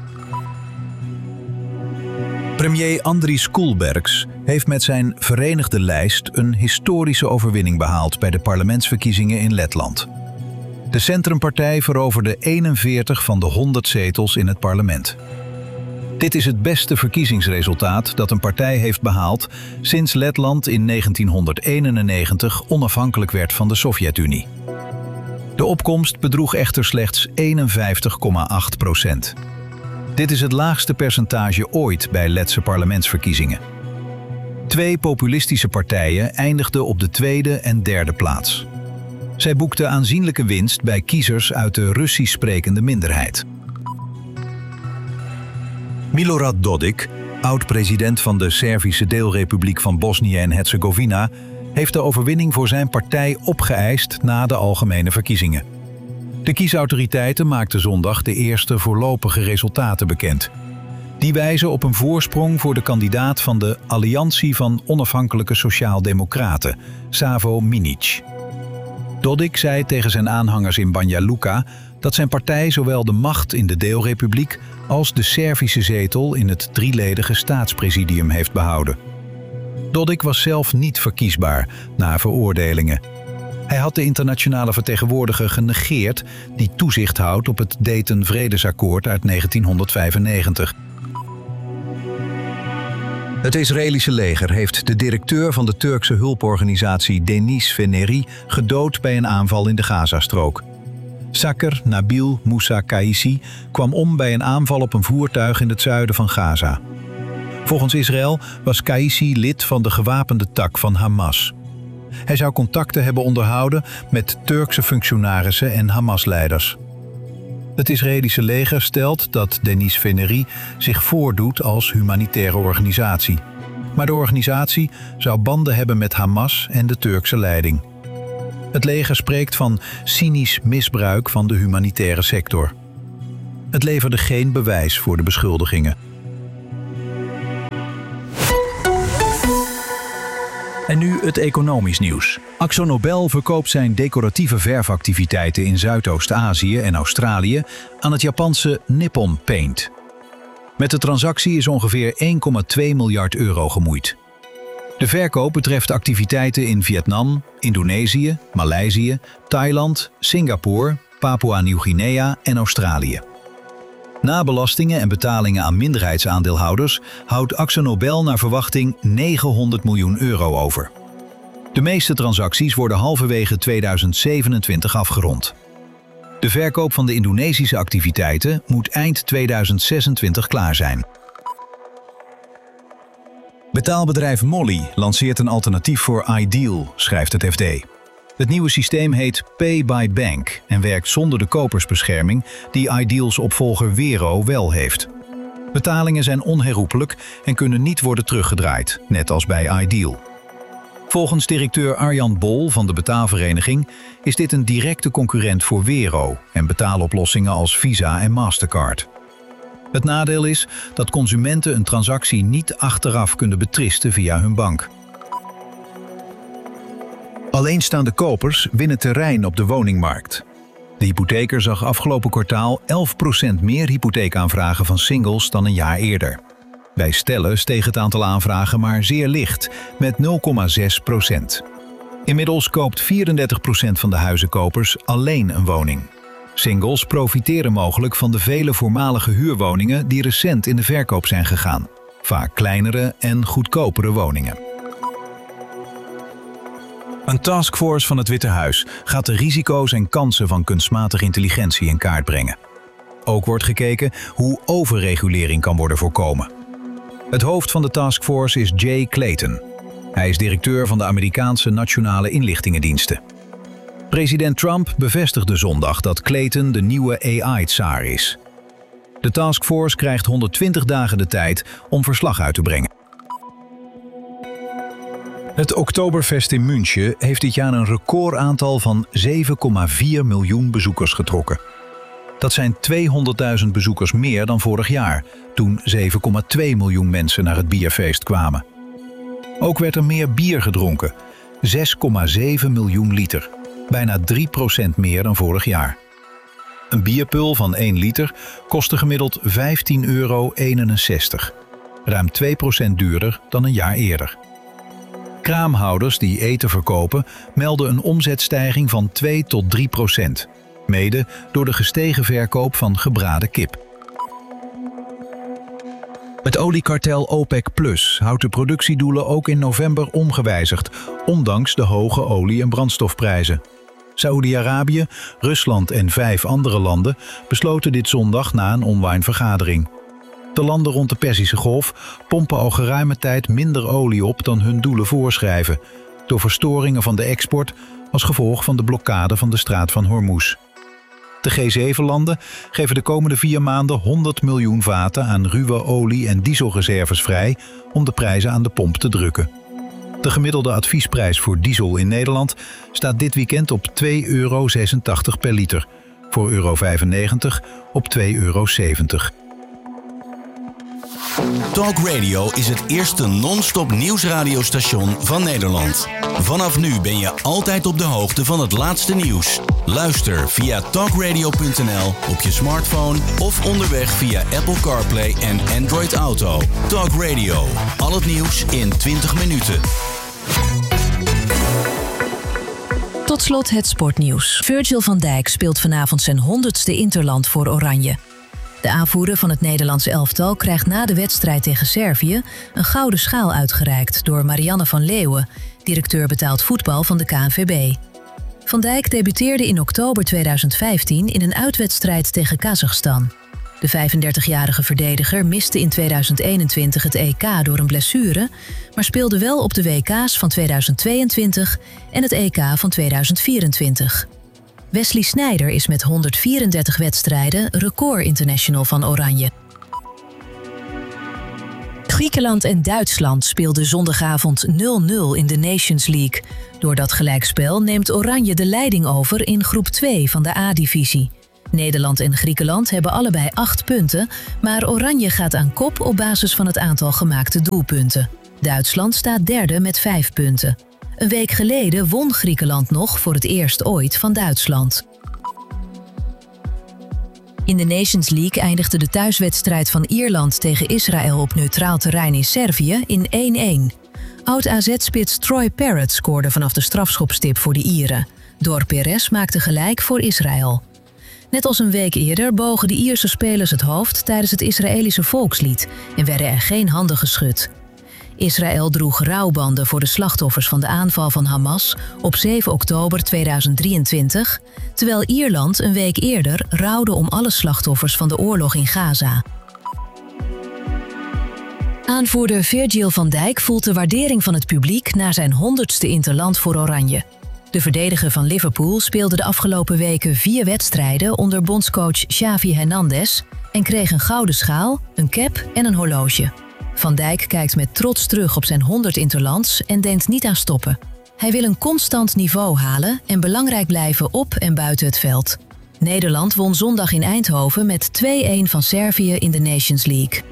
Premier Andris Kulbergs heeft met zijn Verenigde Lijst een historische overwinning behaald bij de parlementsverkiezingen in Letland. De Centrumpartij veroverde eenenveertig van de honderd zetels in het parlement. Dit is het beste verkiezingsresultaat dat een partij heeft behaald sinds Letland in negentienhonderdeenennegentig onafhankelijk werd van de Sovjet-Unie. De opkomst bedroeg echter slechts eenenvijftig komma acht procent. Dit is het laagste percentage ooit bij Letse parlementsverkiezingen. Twee populistische partijen eindigden op de tweede en derde plaats. Zij boekten aanzienlijke winst bij kiezers uit de Russisch sprekende minderheid. Milorad Dodik, oud-president van de Servische deelrepubliek van Bosnië en Herzegovina, heeft de overwinning voor zijn partij opgeëist na de algemene verkiezingen. De kiesautoriteiten maakten zondag de eerste voorlopige resultaten bekend. Die wijzen op een voorsprong voor de kandidaat van de Alliantie van Onafhankelijke Sociaal-Democraten, Savo Minic. Dodik zei tegen zijn aanhangers in Banja Luka dat zijn partij zowel de macht in de deelrepubliek als de Servische zetel in het drieledige staatspresidium heeft behouden. Dodik was zelf niet verkiesbaar na veroordelingen. Hij had de internationale vertegenwoordiger genegeerd die toezicht houdt op het Dayton-vredesakkoord uit negentienhonderdvijfennegentig. Het Israëlische leger heeft de directeur van de Turkse hulporganisatie Deniz Feneri gedood bij een aanval in de Gazastrook. Saker Nabil Moussa Kaissi kwam om bij een aanval op een voertuig in het zuiden van Gaza. Volgens Israël was Kaissi lid van de gewapende tak van Hamas. Hij zou contacten hebben onderhouden met Turkse functionarissen en Hamas-leiders. Het Israëlische leger stelt dat Denis Feneri zich voordoet als humanitaire organisatie. Maar de organisatie zou banden hebben met Hamas en de Turkse leiding. Het leger spreekt van cynisch misbruik van de humanitaire sector. Het leverde geen bewijs voor de beschuldigingen. En nu het economisch nieuws. AkzoNobel verkoopt zijn decoratieve verfactiviteiten in Zuidoost-Azië en Australië aan het Japanse Nippon Paint. Met de transactie is ongeveer één komma twee miljard euro gemoeid. De verkoop betreft activiteiten in Vietnam, Indonesië, Maleisië, Thailand, Singapore, Papua-Nieuw-Guinea en Australië. Na belastingen en betalingen aan minderheidsaandeelhouders houdt AkzoNobel naar verwachting negenhonderd miljoen euro over. De meeste transacties worden halverwege tweeduizend zevenentwintig afgerond. De verkoop van de Indonesische activiteiten moet eind tweeduizend zesentwintig klaar zijn. Betaalbedrijf Molly lanceert een alternatief voor iDeal, schrijft het F D. Het nieuwe systeem heet Pay by Bank en werkt zonder de kopersbescherming die iDeal's opvolger Wero wel heeft. Betalingen zijn onherroepelijk en kunnen niet worden teruggedraaid, net als bij iDeal. Volgens directeur Arjan Bol van de betaalvereniging is dit een directe concurrent voor Wero en betaaloplossingen als Visa en Mastercard. Het nadeel is dat consumenten een transactie niet achteraf kunnen betristen via hun bank. Alleenstaande kopers winnen terrein op de woningmarkt. De hypotheker zag afgelopen kwartaal elf procent meer hypotheekaanvragen van singles dan een jaar eerder. Bij stellen steeg het aantal aanvragen maar zeer licht, met nul komma zes procent. Inmiddels koopt vierendertig procent van de huizenkopers alleen een woning. Singles profiteren mogelijk van de vele voormalige huurwoningen die recent in de verkoop zijn gegaan. Vaak kleinere en goedkopere woningen. Een taskforce van het Witte Huis gaat de risico's en kansen van kunstmatige intelligentie in kaart brengen. Ook wordt gekeken hoe overregulering kan worden voorkomen. Het hoofd van de taskforce is Jay Clayton. Hij is directeur van de Amerikaanse Nationale Inlichtingendiensten. President Trump bevestigde zondag dat Clayton de nieuwe A I-tsaar is. De taskforce krijgt honderdtwintig dagen de tijd om verslag uit te brengen. Het Oktoberfest in München heeft dit jaar een recordaantal van zeven komma vier miljoen bezoekers getrokken. Dat zijn tweehonderdduizend bezoekers meer dan vorig jaar, toen zeven komma twee miljoen mensen naar het bierfeest kwamen. Ook werd er meer bier gedronken, zes komma zeven miljoen liter, bijna drie procent meer dan vorig jaar. Een bierpul van één liter kostte gemiddeld vijftien euro eenenzestig, ruim twee procent duurder dan een jaar eerder. Kraamhouders die eten verkopen melden een omzetstijging van twee tot drie procent, mede door de gestegen verkoop van gebraden kip. Het oliekartel OPEC Plus houdt de productiedoelen ook in november ongewijzigd, ondanks de hoge olie- en brandstofprijzen. Saoedi-Arabië, Rusland en vijf andere landen besloten dit zondag na een online vergadering. De landen rond de Perzische Golf pompen al geruime tijd minder olie op dan hun doelen voorschrijven, door verstoringen van de export als gevolg van de blokkade van de straat van Hormuz. De G zeven landen geven de komende vier maanden honderd miljoen vaten aan ruwe olie- en dieselreserves vrij om de prijzen aan de pomp te drukken. De gemiddelde adviesprijs voor diesel in Nederland staat dit weekend op twee euro zesentachtig per liter, voor euro vijfennegentig op twee euro zeventig. Talk Radio is het eerste non-stop nieuwsradiostation van Nederland. Vanaf nu ben je altijd op de hoogte van het laatste nieuws. Luister via talkradio punt n l op je smartphone of onderweg via Apple CarPlay en Android Auto. Talk Radio, al het nieuws in twintig minuten. Tot slot het sportnieuws. Virgil van Dijk speelt vanavond zijn honderdste interland voor Oranje. De aanvoerder van het Nederlandse elftal krijgt na de wedstrijd tegen Servië een gouden schaal uitgereikt door Marianne van Leeuwen, directeur betaald voetbal van de K N V B. Van Dijk debuteerde in oktober tweeduizend vijftien in een uitwedstrijd tegen Kazachstan. De vijfendertigjarige verdediger miste in tweeduizend eenentwintig het E K door een blessure, maar speelde wel op de W K's van tweeduizend tweeëntwintig en het E K van tweeduizend vierentwintig. Wesley Sneijder is met honderdvierendertig wedstrijden record international van Oranje. Griekenland en Duitsland speelden zondagavond nul nul in de Nations League. Door dat gelijkspel neemt Oranje de leiding over in groep twee van de A-divisie. Nederland en Griekenland hebben allebei acht punten, maar Oranje gaat aan kop op basis van het aantal gemaakte doelpunten. Duitsland staat derde met vijf punten. Een week geleden won Griekenland nog voor het eerst ooit van Duitsland. In de Nations League eindigde de thuiswedstrijd van Ierland tegen Israël op neutraal terrein in Servië in één één. Oud-A Z-spits Troy Parrott scoorde vanaf de strafschopstip voor de Ieren. Dor Perez maakte gelijk voor Israël. Net als een week eerder bogen de Ierse spelers het hoofd tijdens het Israëlische volkslied en werden er geen handen geschud. Israël droeg rouwbanden voor de slachtoffers van de aanval van Hamas op zeven oktober tweeduizend drieëntwintig, terwijl Ierland een week eerder rouwde om alle slachtoffers van de oorlog in Gaza. Aanvoerder Virgil van Dijk voelt de waardering van het publiek na zijn honderdste interland voor Oranje. De verdediger van Liverpool speelde de afgelopen weken vier wedstrijden onder bondscoach Xavi Hernandez en kreeg een gouden schaal, een cap en een horloge. Van Dijk kijkt met trots terug op zijn honderd interlands en denkt niet aan stoppen. Hij wil een constant niveau halen en belangrijk blijven op en buiten het veld. Nederland won zondag in Eindhoven met twee één van Servië in de Nations League.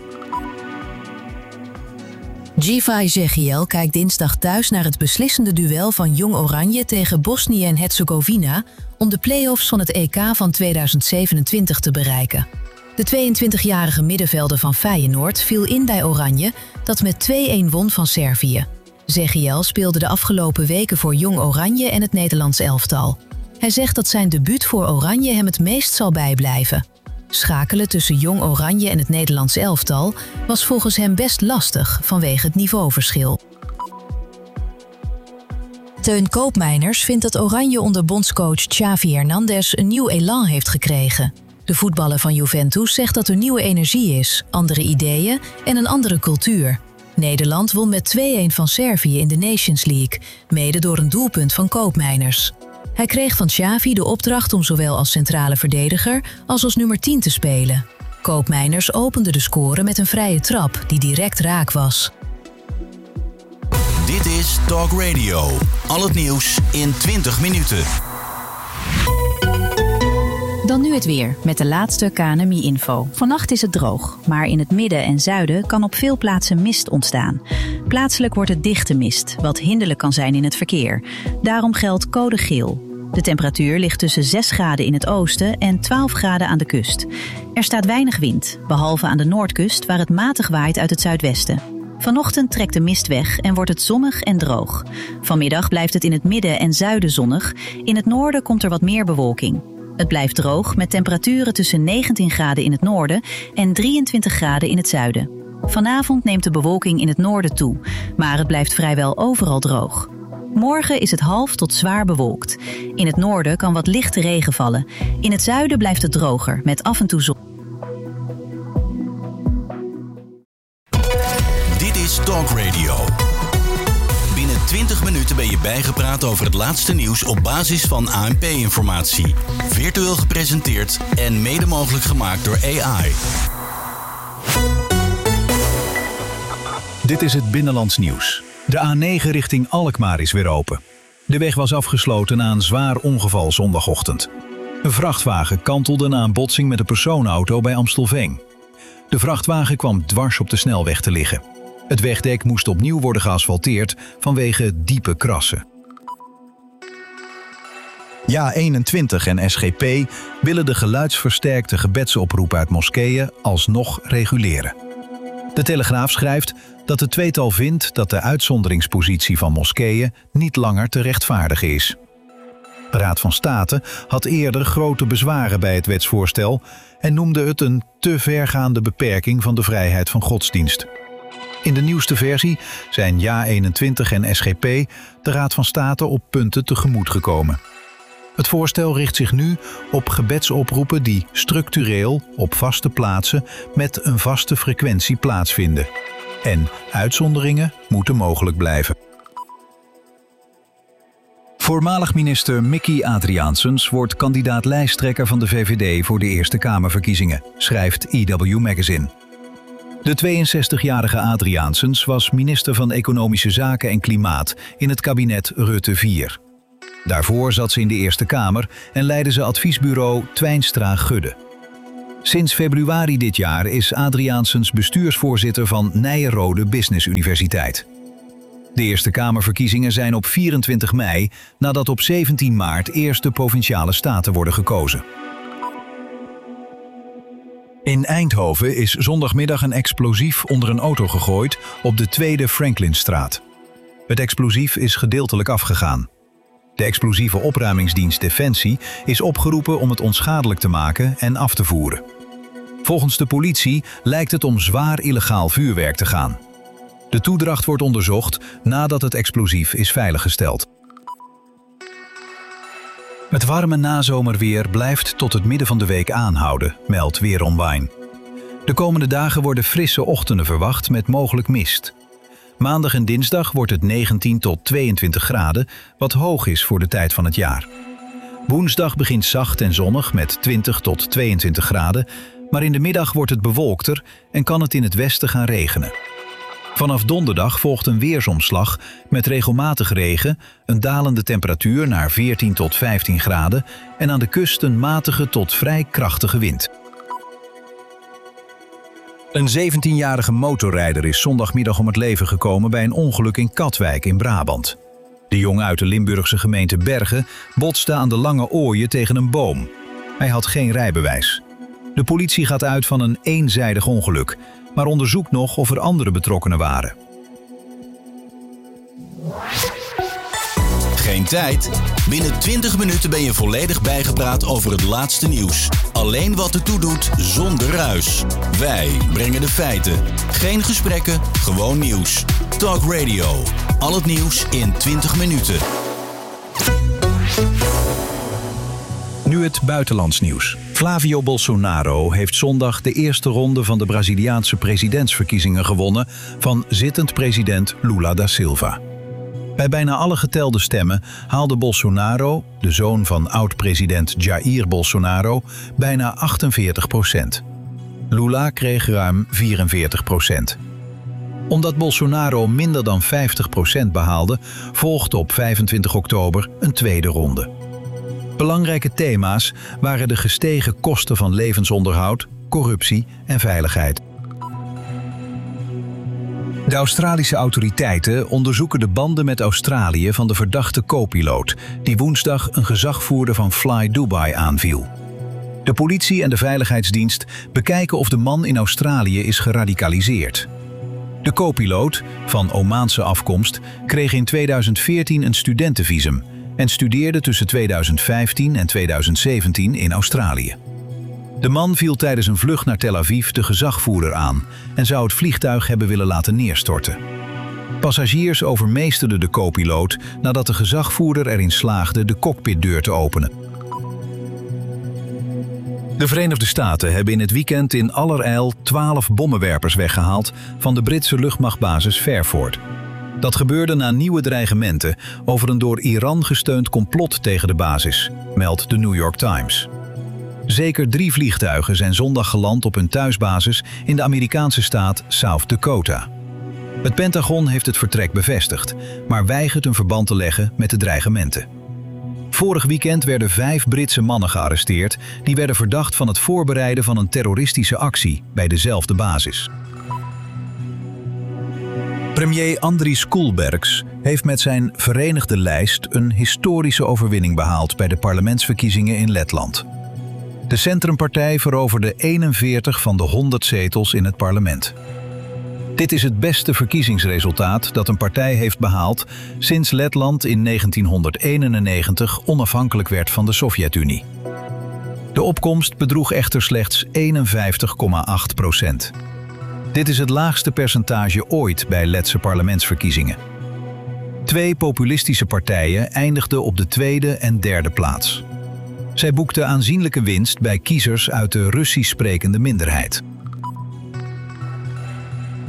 Givay Zegiel kijkt dinsdag thuis naar het beslissende duel van Jong Oranje tegen Bosnië en Herzegovina om de play-offs van het E K van tweeduizend zevenentwintig te bereiken. De tweeëntwintigjarige middenvelder van Feyenoord viel in bij Oranje, dat met twee één won van Servië. Zegiel speelde de afgelopen weken voor Jong Oranje en het Nederlands elftal. Hij zegt dat zijn debuut voor Oranje hem het meest zal bijblijven. Schakelen tussen Jong Oranje en het Nederlands elftal was volgens hem best lastig vanwege het niveauverschil. Teun Koopmeiners vindt dat Oranje onder bondscoach Xavi Hernandez een nieuw elan heeft gekregen. De voetballer van Juventus zegt dat er nieuwe energie is, andere ideeën en een andere cultuur. Nederland won met twee één van Servië in de Nations League, mede door een doelpunt van Koopmeiners. Hij kreeg van Xavi de opdracht om zowel als centrale verdediger als als nummer tien te spelen. Koopmeiners opende de score met een vrije trap die direct raak was. Dit is Talk Radio. Al het nieuws in twintig minuten. Dan nu het weer, met de laatste K N M I-info. Vannacht is het droog, maar in het midden en zuiden kan op veel plaatsen mist ontstaan. Plaatselijk wordt het dichte mist, wat hinderlijk kan zijn in het verkeer. Daarom geldt code geel. De temperatuur ligt tussen zes graden in het oosten en twaalf graden aan de kust. Er staat weinig wind, behalve aan de noordkust waar het matig waait uit het zuidwesten. Vanochtend trekt de mist weg en wordt het zonnig en droog. Vanmiddag blijft het in het midden en zuiden zonnig. In het noorden komt er wat meer bewolking. Het blijft droog met temperaturen tussen negentien graden in het noorden en drieëntwintig graden in het zuiden. Vanavond neemt de bewolking in het noorden toe, maar het blijft vrijwel overal droog. Morgen is het half tot zwaar bewolkt. In het noorden kan wat lichte regen vallen. In het zuiden blijft het droger met af en toe zon. Dit is Talk Radio. Binnen twintig minuten ben je bijgepraat over het laatste nieuws op basis van A N P-informatie. Virtueel gepresenteerd en mede mogelijk gemaakt door A I. Dit is het Binnenlands Nieuws. De A negen richting Alkmaar is weer open. De weg was afgesloten na een zwaar ongeval zondagochtend. Een vrachtwagen kantelde na een botsing met een personenauto bij Amstelveen. De vrachtwagen kwam dwars op de snelweg te liggen. Het wegdek moest opnieuw worden geasfalteerd vanwege diepe krassen. Ja eenentwintig en S G P willen de geluidsversterkte gebedsoproep uit moskeeën alsnog reguleren. De Telegraaf schrijft dat het tweetal vindt dat de uitzonderingspositie van moskeeën niet langer te rechtvaardigen is. De Raad van State had eerder grote bezwaren bij het wetsvoorstel en noemde het een te vergaande beperking van de vrijheid van godsdienst. In de nieuwste versie zijn Ja eenentwintig en S G P de Raad van State op punten tegemoet gekomen. Het voorstel richt zich nu op gebedsoproepen die structureel op vaste plaatsen met een vaste frequentie plaatsvinden. En uitzonderingen moeten mogelijk blijven. Voormalig minister Mickey Adriaansens wordt kandidaat lijsttrekker van de V V D voor de Eerste Kamerverkiezingen, schrijft E W Magazine. De tweeënzestigjarige Adriaansens was minister van Economische Zaken en Klimaat in het kabinet Rutte vier. Daarvoor zat ze in de Eerste Kamer en leidde ze adviesbureau Twijnstra Gudde. Sinds februari dit jaar is Adriaansens bestuursvoorzitter van Nyenrode Business Universiteit. De Eerste Kamerverkiezingen zijn op vierentwintig mei, nadat op zeventien maart eerst de provinciale staten worden gekozen. In Eindhoven is zondagmiddag een explosief onder een auto gegooid op de Tweede Franklinstraat. Het explosief is gedeeltelijk afgegaan. De explosieve opruimingsdienst Defensie is opgeroepen om het onschadelijk te maken en af te voeren. Volgens de politie lijkt het om zwaar illegaal vuurwerk te gaan. De toedracht wordt onderzocht nadat het explosief is veiliggesteld. Het warme nazomerweer blijft tot het midden van de week aanhouden, meldt Weer Online. De komende dagen worden frisse ochtenden verwacht met mogelijk mist. Maandag en dinsdag wordt het negentien tot tweeëntwintig graden, wat hoog is voor de tijd van het jaar. Woensdag begint zacht en zonnig met twintig tot tweeëntwintig graden, maar in de middag wordt het bewolkter en kan het in het westen gaan regenen. Vanaf donderdag volgt een weersomslag met regelmatig regen, een dalende temperatuur naar veertien tot vijftien graden en aan de kust een matige tot vrij krachtige wind. Een zeventienjarige motorrijder is zondagmiddag om het leven gekomen bij een ongeluk in Katwijk in Brabant. De jongen uit de Limburgse gemeente Bergen botste aan de Lange Ooije tegen een boom. Hij had geen rijbewijs. De politie gaat uit van een eenzijdig ongeluk, maar onderzoekt nog of er andere betrokkenen waren. Geen tijd? Binnen twintig minuten ben je volledig bijgepraat over het laatste nieuws. Alleen wat ertoe doet, zonder ruis. Wij brengen de feiten. Geen gesprekken, gewoon nieuws. Talk Radio. Al het nieuws in twintig minuten. Nu het buitenlands nieuws. Flavio Bolsonaro heeft zondag de eerste ronde van de Braziliaanse presidentsverkiezingen gewonnen van zittend president Lula da Silva. Bij bijna alle getelde stemmen haalde Bolsonaro, de zoon van oud-president Jair Bolsonaro, bijna achtenveertig procent. Lula kreeg ruim vierenveertig procent. Omdat Bolsonaro minder dan vijftig procent behaalde, volgde op vijfentwintig oktober een tweede ronde. Belangrijke thema's waren de gestegen kosten van levensonderhoud, corruptie en veiligheid. De Australische autoriteiten onderzoeken de banden met Australië van de verdachte co-piloot, die woensdag een gezagvoerder van Fly Dubai aanviel. De politie en de veiligheidsdienst bekijken of de man in Australië is geradicaliseerd. De co-piloot, van Omaanse afkomst, kreeg in tweeduizend veertien een studentenvisum en studeerde tussen tweeduizend vijftien en tweeduizend zeventien in Australië. De man viel tijdens een vlucht naar Tel Aviv de gezagvoerder aan en zou het vliegtuig hebben willen laten neerstorten. Passagiers overmeesterden de co-piloot nadat de gezagvoerder erin slaagde de cockpitdeur te openen. De Verenigde Staten hebben in het weekend in allerijl twaalf bommenwerpers weggehaald van de Britse luchtmachtbasis Fairford. Dat gebeurde na nieuwe dreigementen over een door Iran gesteund complot tegen de basis, meldt de New York Times. Zeker drie vliegtuigen zijn zondag geland op hun thuisbasis in de Amerikaanse staat South Dakota. Het Pentagon heeft het vertrek bevestigd, maar weigert een verband te leggen met de dreigementen. Vorig weekend werden vijf Britse mannen gearresteerd die werden verdacht van het voorbereiden van een terroristische actie bij dezelfde basis. Premier Andris Kulbergs heeft met zijn Verenigde Lijst een historische overwinning behaald bij de parlementsverkiezingen in Letland. De Centrumpartij veroverde eenenveertig van de honderd zetels in het parlement. Dit is het beste verkiezingsresultaat dat een partij heeft behaald sinds Letland in negentienhonderdeenennegentig onafhankelijk werd van de Sovjet-Unie. De opkomst bedroeg echter slechts eenenvijftig komma acht procent. Dit is het laagste percentage ooit bij Letse parlementsverkiezingen. Twee populistische partijen eindigden op de tweede en derde plaats. Zij boekten aanzienlijke winst bij kiezers uit de Russisch sprekende minderheid.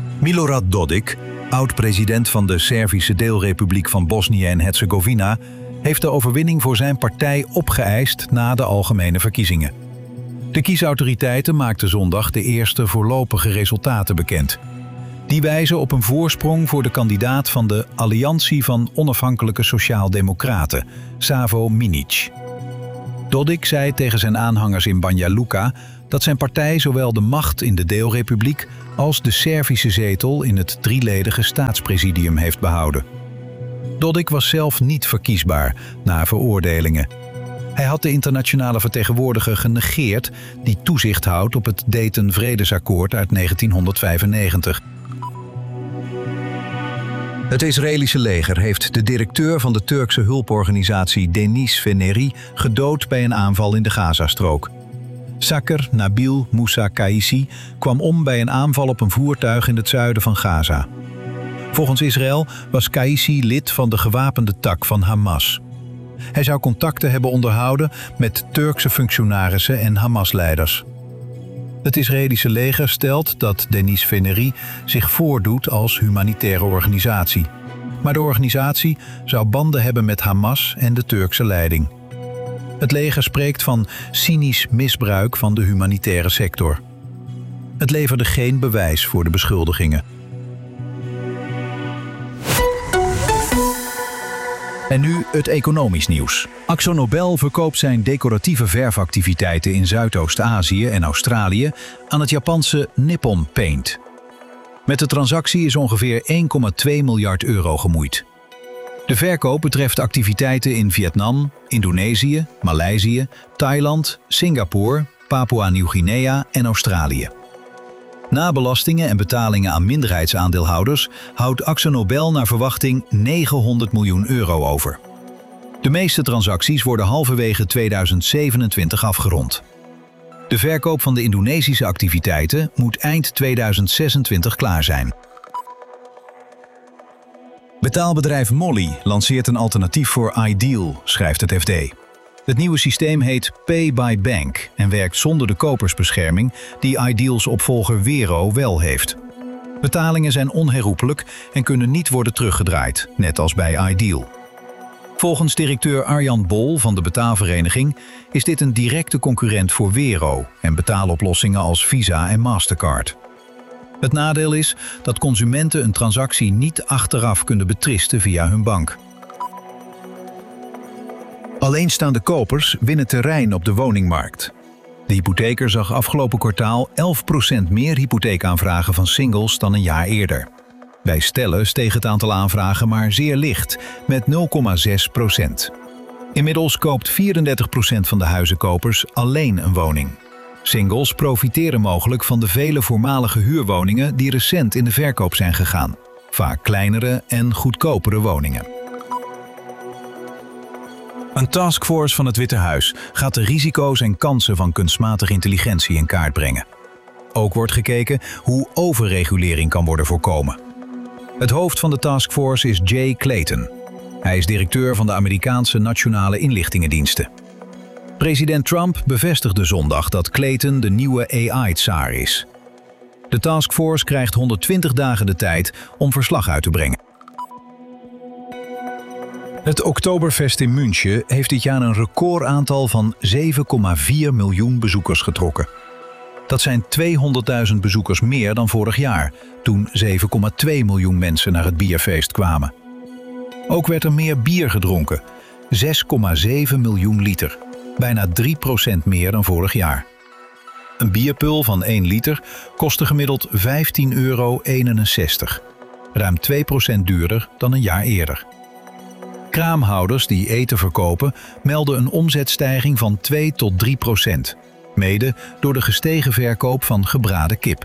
Milorad Dodik, oud-president van de Servische deelrepubliek van Bosnië en Herzegovina, heeft de overwinning voor zijn partij opgeëist na de algemene verkiezingen. De kiesautoriteiten maakten zondag de eerste voorlopige resultaten bekend. Die wijzen op een voorsprong voor de kandidaat van de Alliantie van Onafhankelijke Sociaal-Democraten, Savo Minic. Dodik zei tegen zijn aanhangers in Banja Luka dat zijn partij zowel de macht in de deelrepubliek als de Servische zetel in het drieledige staatspresidium heeft behouden. Dodik was zelf niet verkiesbaar na veroordelingen. Hij had de internationale vertegenwoordiger genegeerd die toezicht houdt op het Dayton-vredesakkoord uit negentienhonderdvijfennegentig. Het Israëlische leger heeft de directeur van de Turkse hulporganisatie Deniz Feneri gedood bij een aanval in de Gazastrook. Saker Nabil Moussa Kaissi kwam om bij een aanval op een voertuig in het zuiden van Gaza. Volgens Israël was Kaissi lid van de gewapende tak van Hamas. Hij zou contacten hebben onderhouden met Turkse functionarissen en Hamas-leiders. Het Israëlische leger stelt dat Deniz Feneri zich voordoet als humanitaire organisatie. Maar de organisatie zou banden hebben met Hamas en de Turkse leiding. Het leger spreekt van cynisch misbruik van de humanitaire sector. Het leverde geen bewijs voor de beschuldigingen. En nu het economisch nieuws. AkzoNobel verkoopt zijn decoratieve verfactiviteiten in Zuidoost-Azië en Australië aan het Japanse Nippon Paint. Met de transactie is ongeveer één komma twee miljard euro gemoeid. De verkoop betreft activiteiten in Vietnam, Indonesië, Maleisië, Thailand, Singapore, Papua-Nieuw-Guinea en Australië. Na belastingen en betalingen aan minderheidsaandeelhouders houdt AkzoNobel naar verwachting negenhonderd miljoen euro over. De meeste transacties worden halverwege tweeduizend zevenentwintig afgerond. De verkoop van de Indonesische activiteiten moet eind tweeduizend zesentwintig klaar zijn. Betaalbedrijf Molly lanceert een alternatief voor iDeal, schrijft het F D. Het nieuwe systeem heet Pay by Bank en werkt zonder de kopersbescherming die iDeals opvolger Wero wel heeft. Betalingen zijn onherroepelijk en kunnen niet worden teruggedraaid, net als bij iDeal. Volgens directeur Arjan Bol van de betaalvereniging is dit een directe concurrent voor Wero en betaaloplossingen als Visa en Mastercard. Het nadeel is dat consumenten een transactie niet achteraf kunnen betristen via hun bank. Alleenstaande kopers winnen terrein op de woningmarkt. De hypotheker zag afgelopen kwartaal elf procent meer hypotheekaanvragen van singles dan een jaar eerder. Bij stellen steeg het aantal aanvragen maar zeer licht, met nul komma zes procent. Inmiddels koopt vierendertig procent van de huizenkopers alleen een woning. Singles profiteren mogelijk van de vele voormalige huurwoningen die recent in de verkoop zijn gegaan. Vaak kleinere en goedkopere woningen. Een taskforce van het Witte Huis gaat de risico's en kansen van kunstmatige intelligentie in kaart brengen. Ook wordt gekeken hoe overregulering kan worden voorkomen. Het hoofd van de taskforce is Jay Clayton. Hij is directeur van de Amerikaanse Nationale Inlichtingendiensten. President Trump bevestigde zondag dat Clayton de nieuwe A I-tsaar is. De taskforce krijgt honderdtwintig dagen de tijd om verslag uit te brengen. Het Oktoberfest in München heeft dit jaar een recordaantal van zeven komma vier miljoen bezoekers getrokken. Dat zijn tweehonderdduizend bezoekers meer dan vorig jaar, toen zeven komma twee miljoen mensen naar het bierfeest kwamen. Ook werd er meer bier gedronken, zes komma zeven miljoen liter, bijna drie procent meer dan vorig jaar. Een bierpul van één liter kostte gemiddeld vijftien euro eenenzestig, ruim twee procent duurder dan een jaar eerder. Kraamhouders die eten verkopen melden een omzetstijging van twee tot drie procent, mede door de gestegen verkoop van gebraden kip.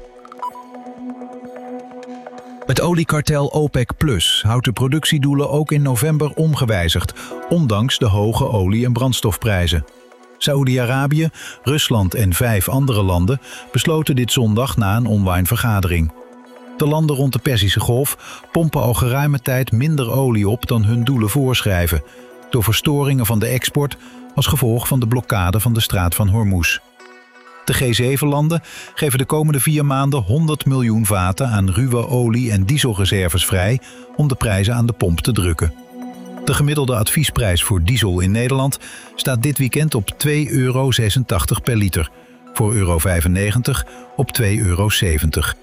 Het oliekartel OPEC Plus houdt de productiedoelen ook in november ongewijzigd, ondanks de hoge olie- en brandstofprijzen. Saoedi-Arabië, Rusland en vijf andere landen besloten dit zondag na een online vergadering. De landen rond de Perzische Golf pompen al geruime tijd minder olie op dan hun doelen voorschrijven, door verstoringen van de export als gevolg van de blokkade van de straat van Hormuz. De G zeven landen geven de komende vier maanden honderd miljoen vaten aan ruwe olie- en dieselreserves vrij om de prijzen aan de pomp te drukken. De gemiddelde adviesprijs voor diesel in Nederland staat dit weekend op twee euro zesentachtig per liter. Voor euro vijfennegentig op twee euro zeventig.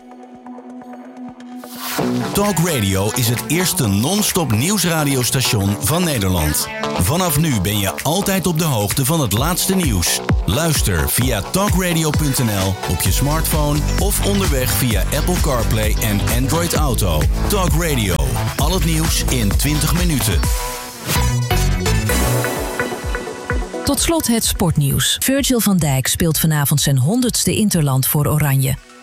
Talk Radio is het eerste non-stop nieuwsradiostation van Nederland. Vanaf nu ben je altijd op de hoogte van het laatste nieuws. Luister via talkradio punt n l op je smartphone of onderweg via Apple CarPlay en Android Auto. Talk Radio. Al het nieuws in twintig minuten. Tot slot het sportnieuws. Virgil van Dijk speelt vanavond zijn honderdste Interland voor Oranje.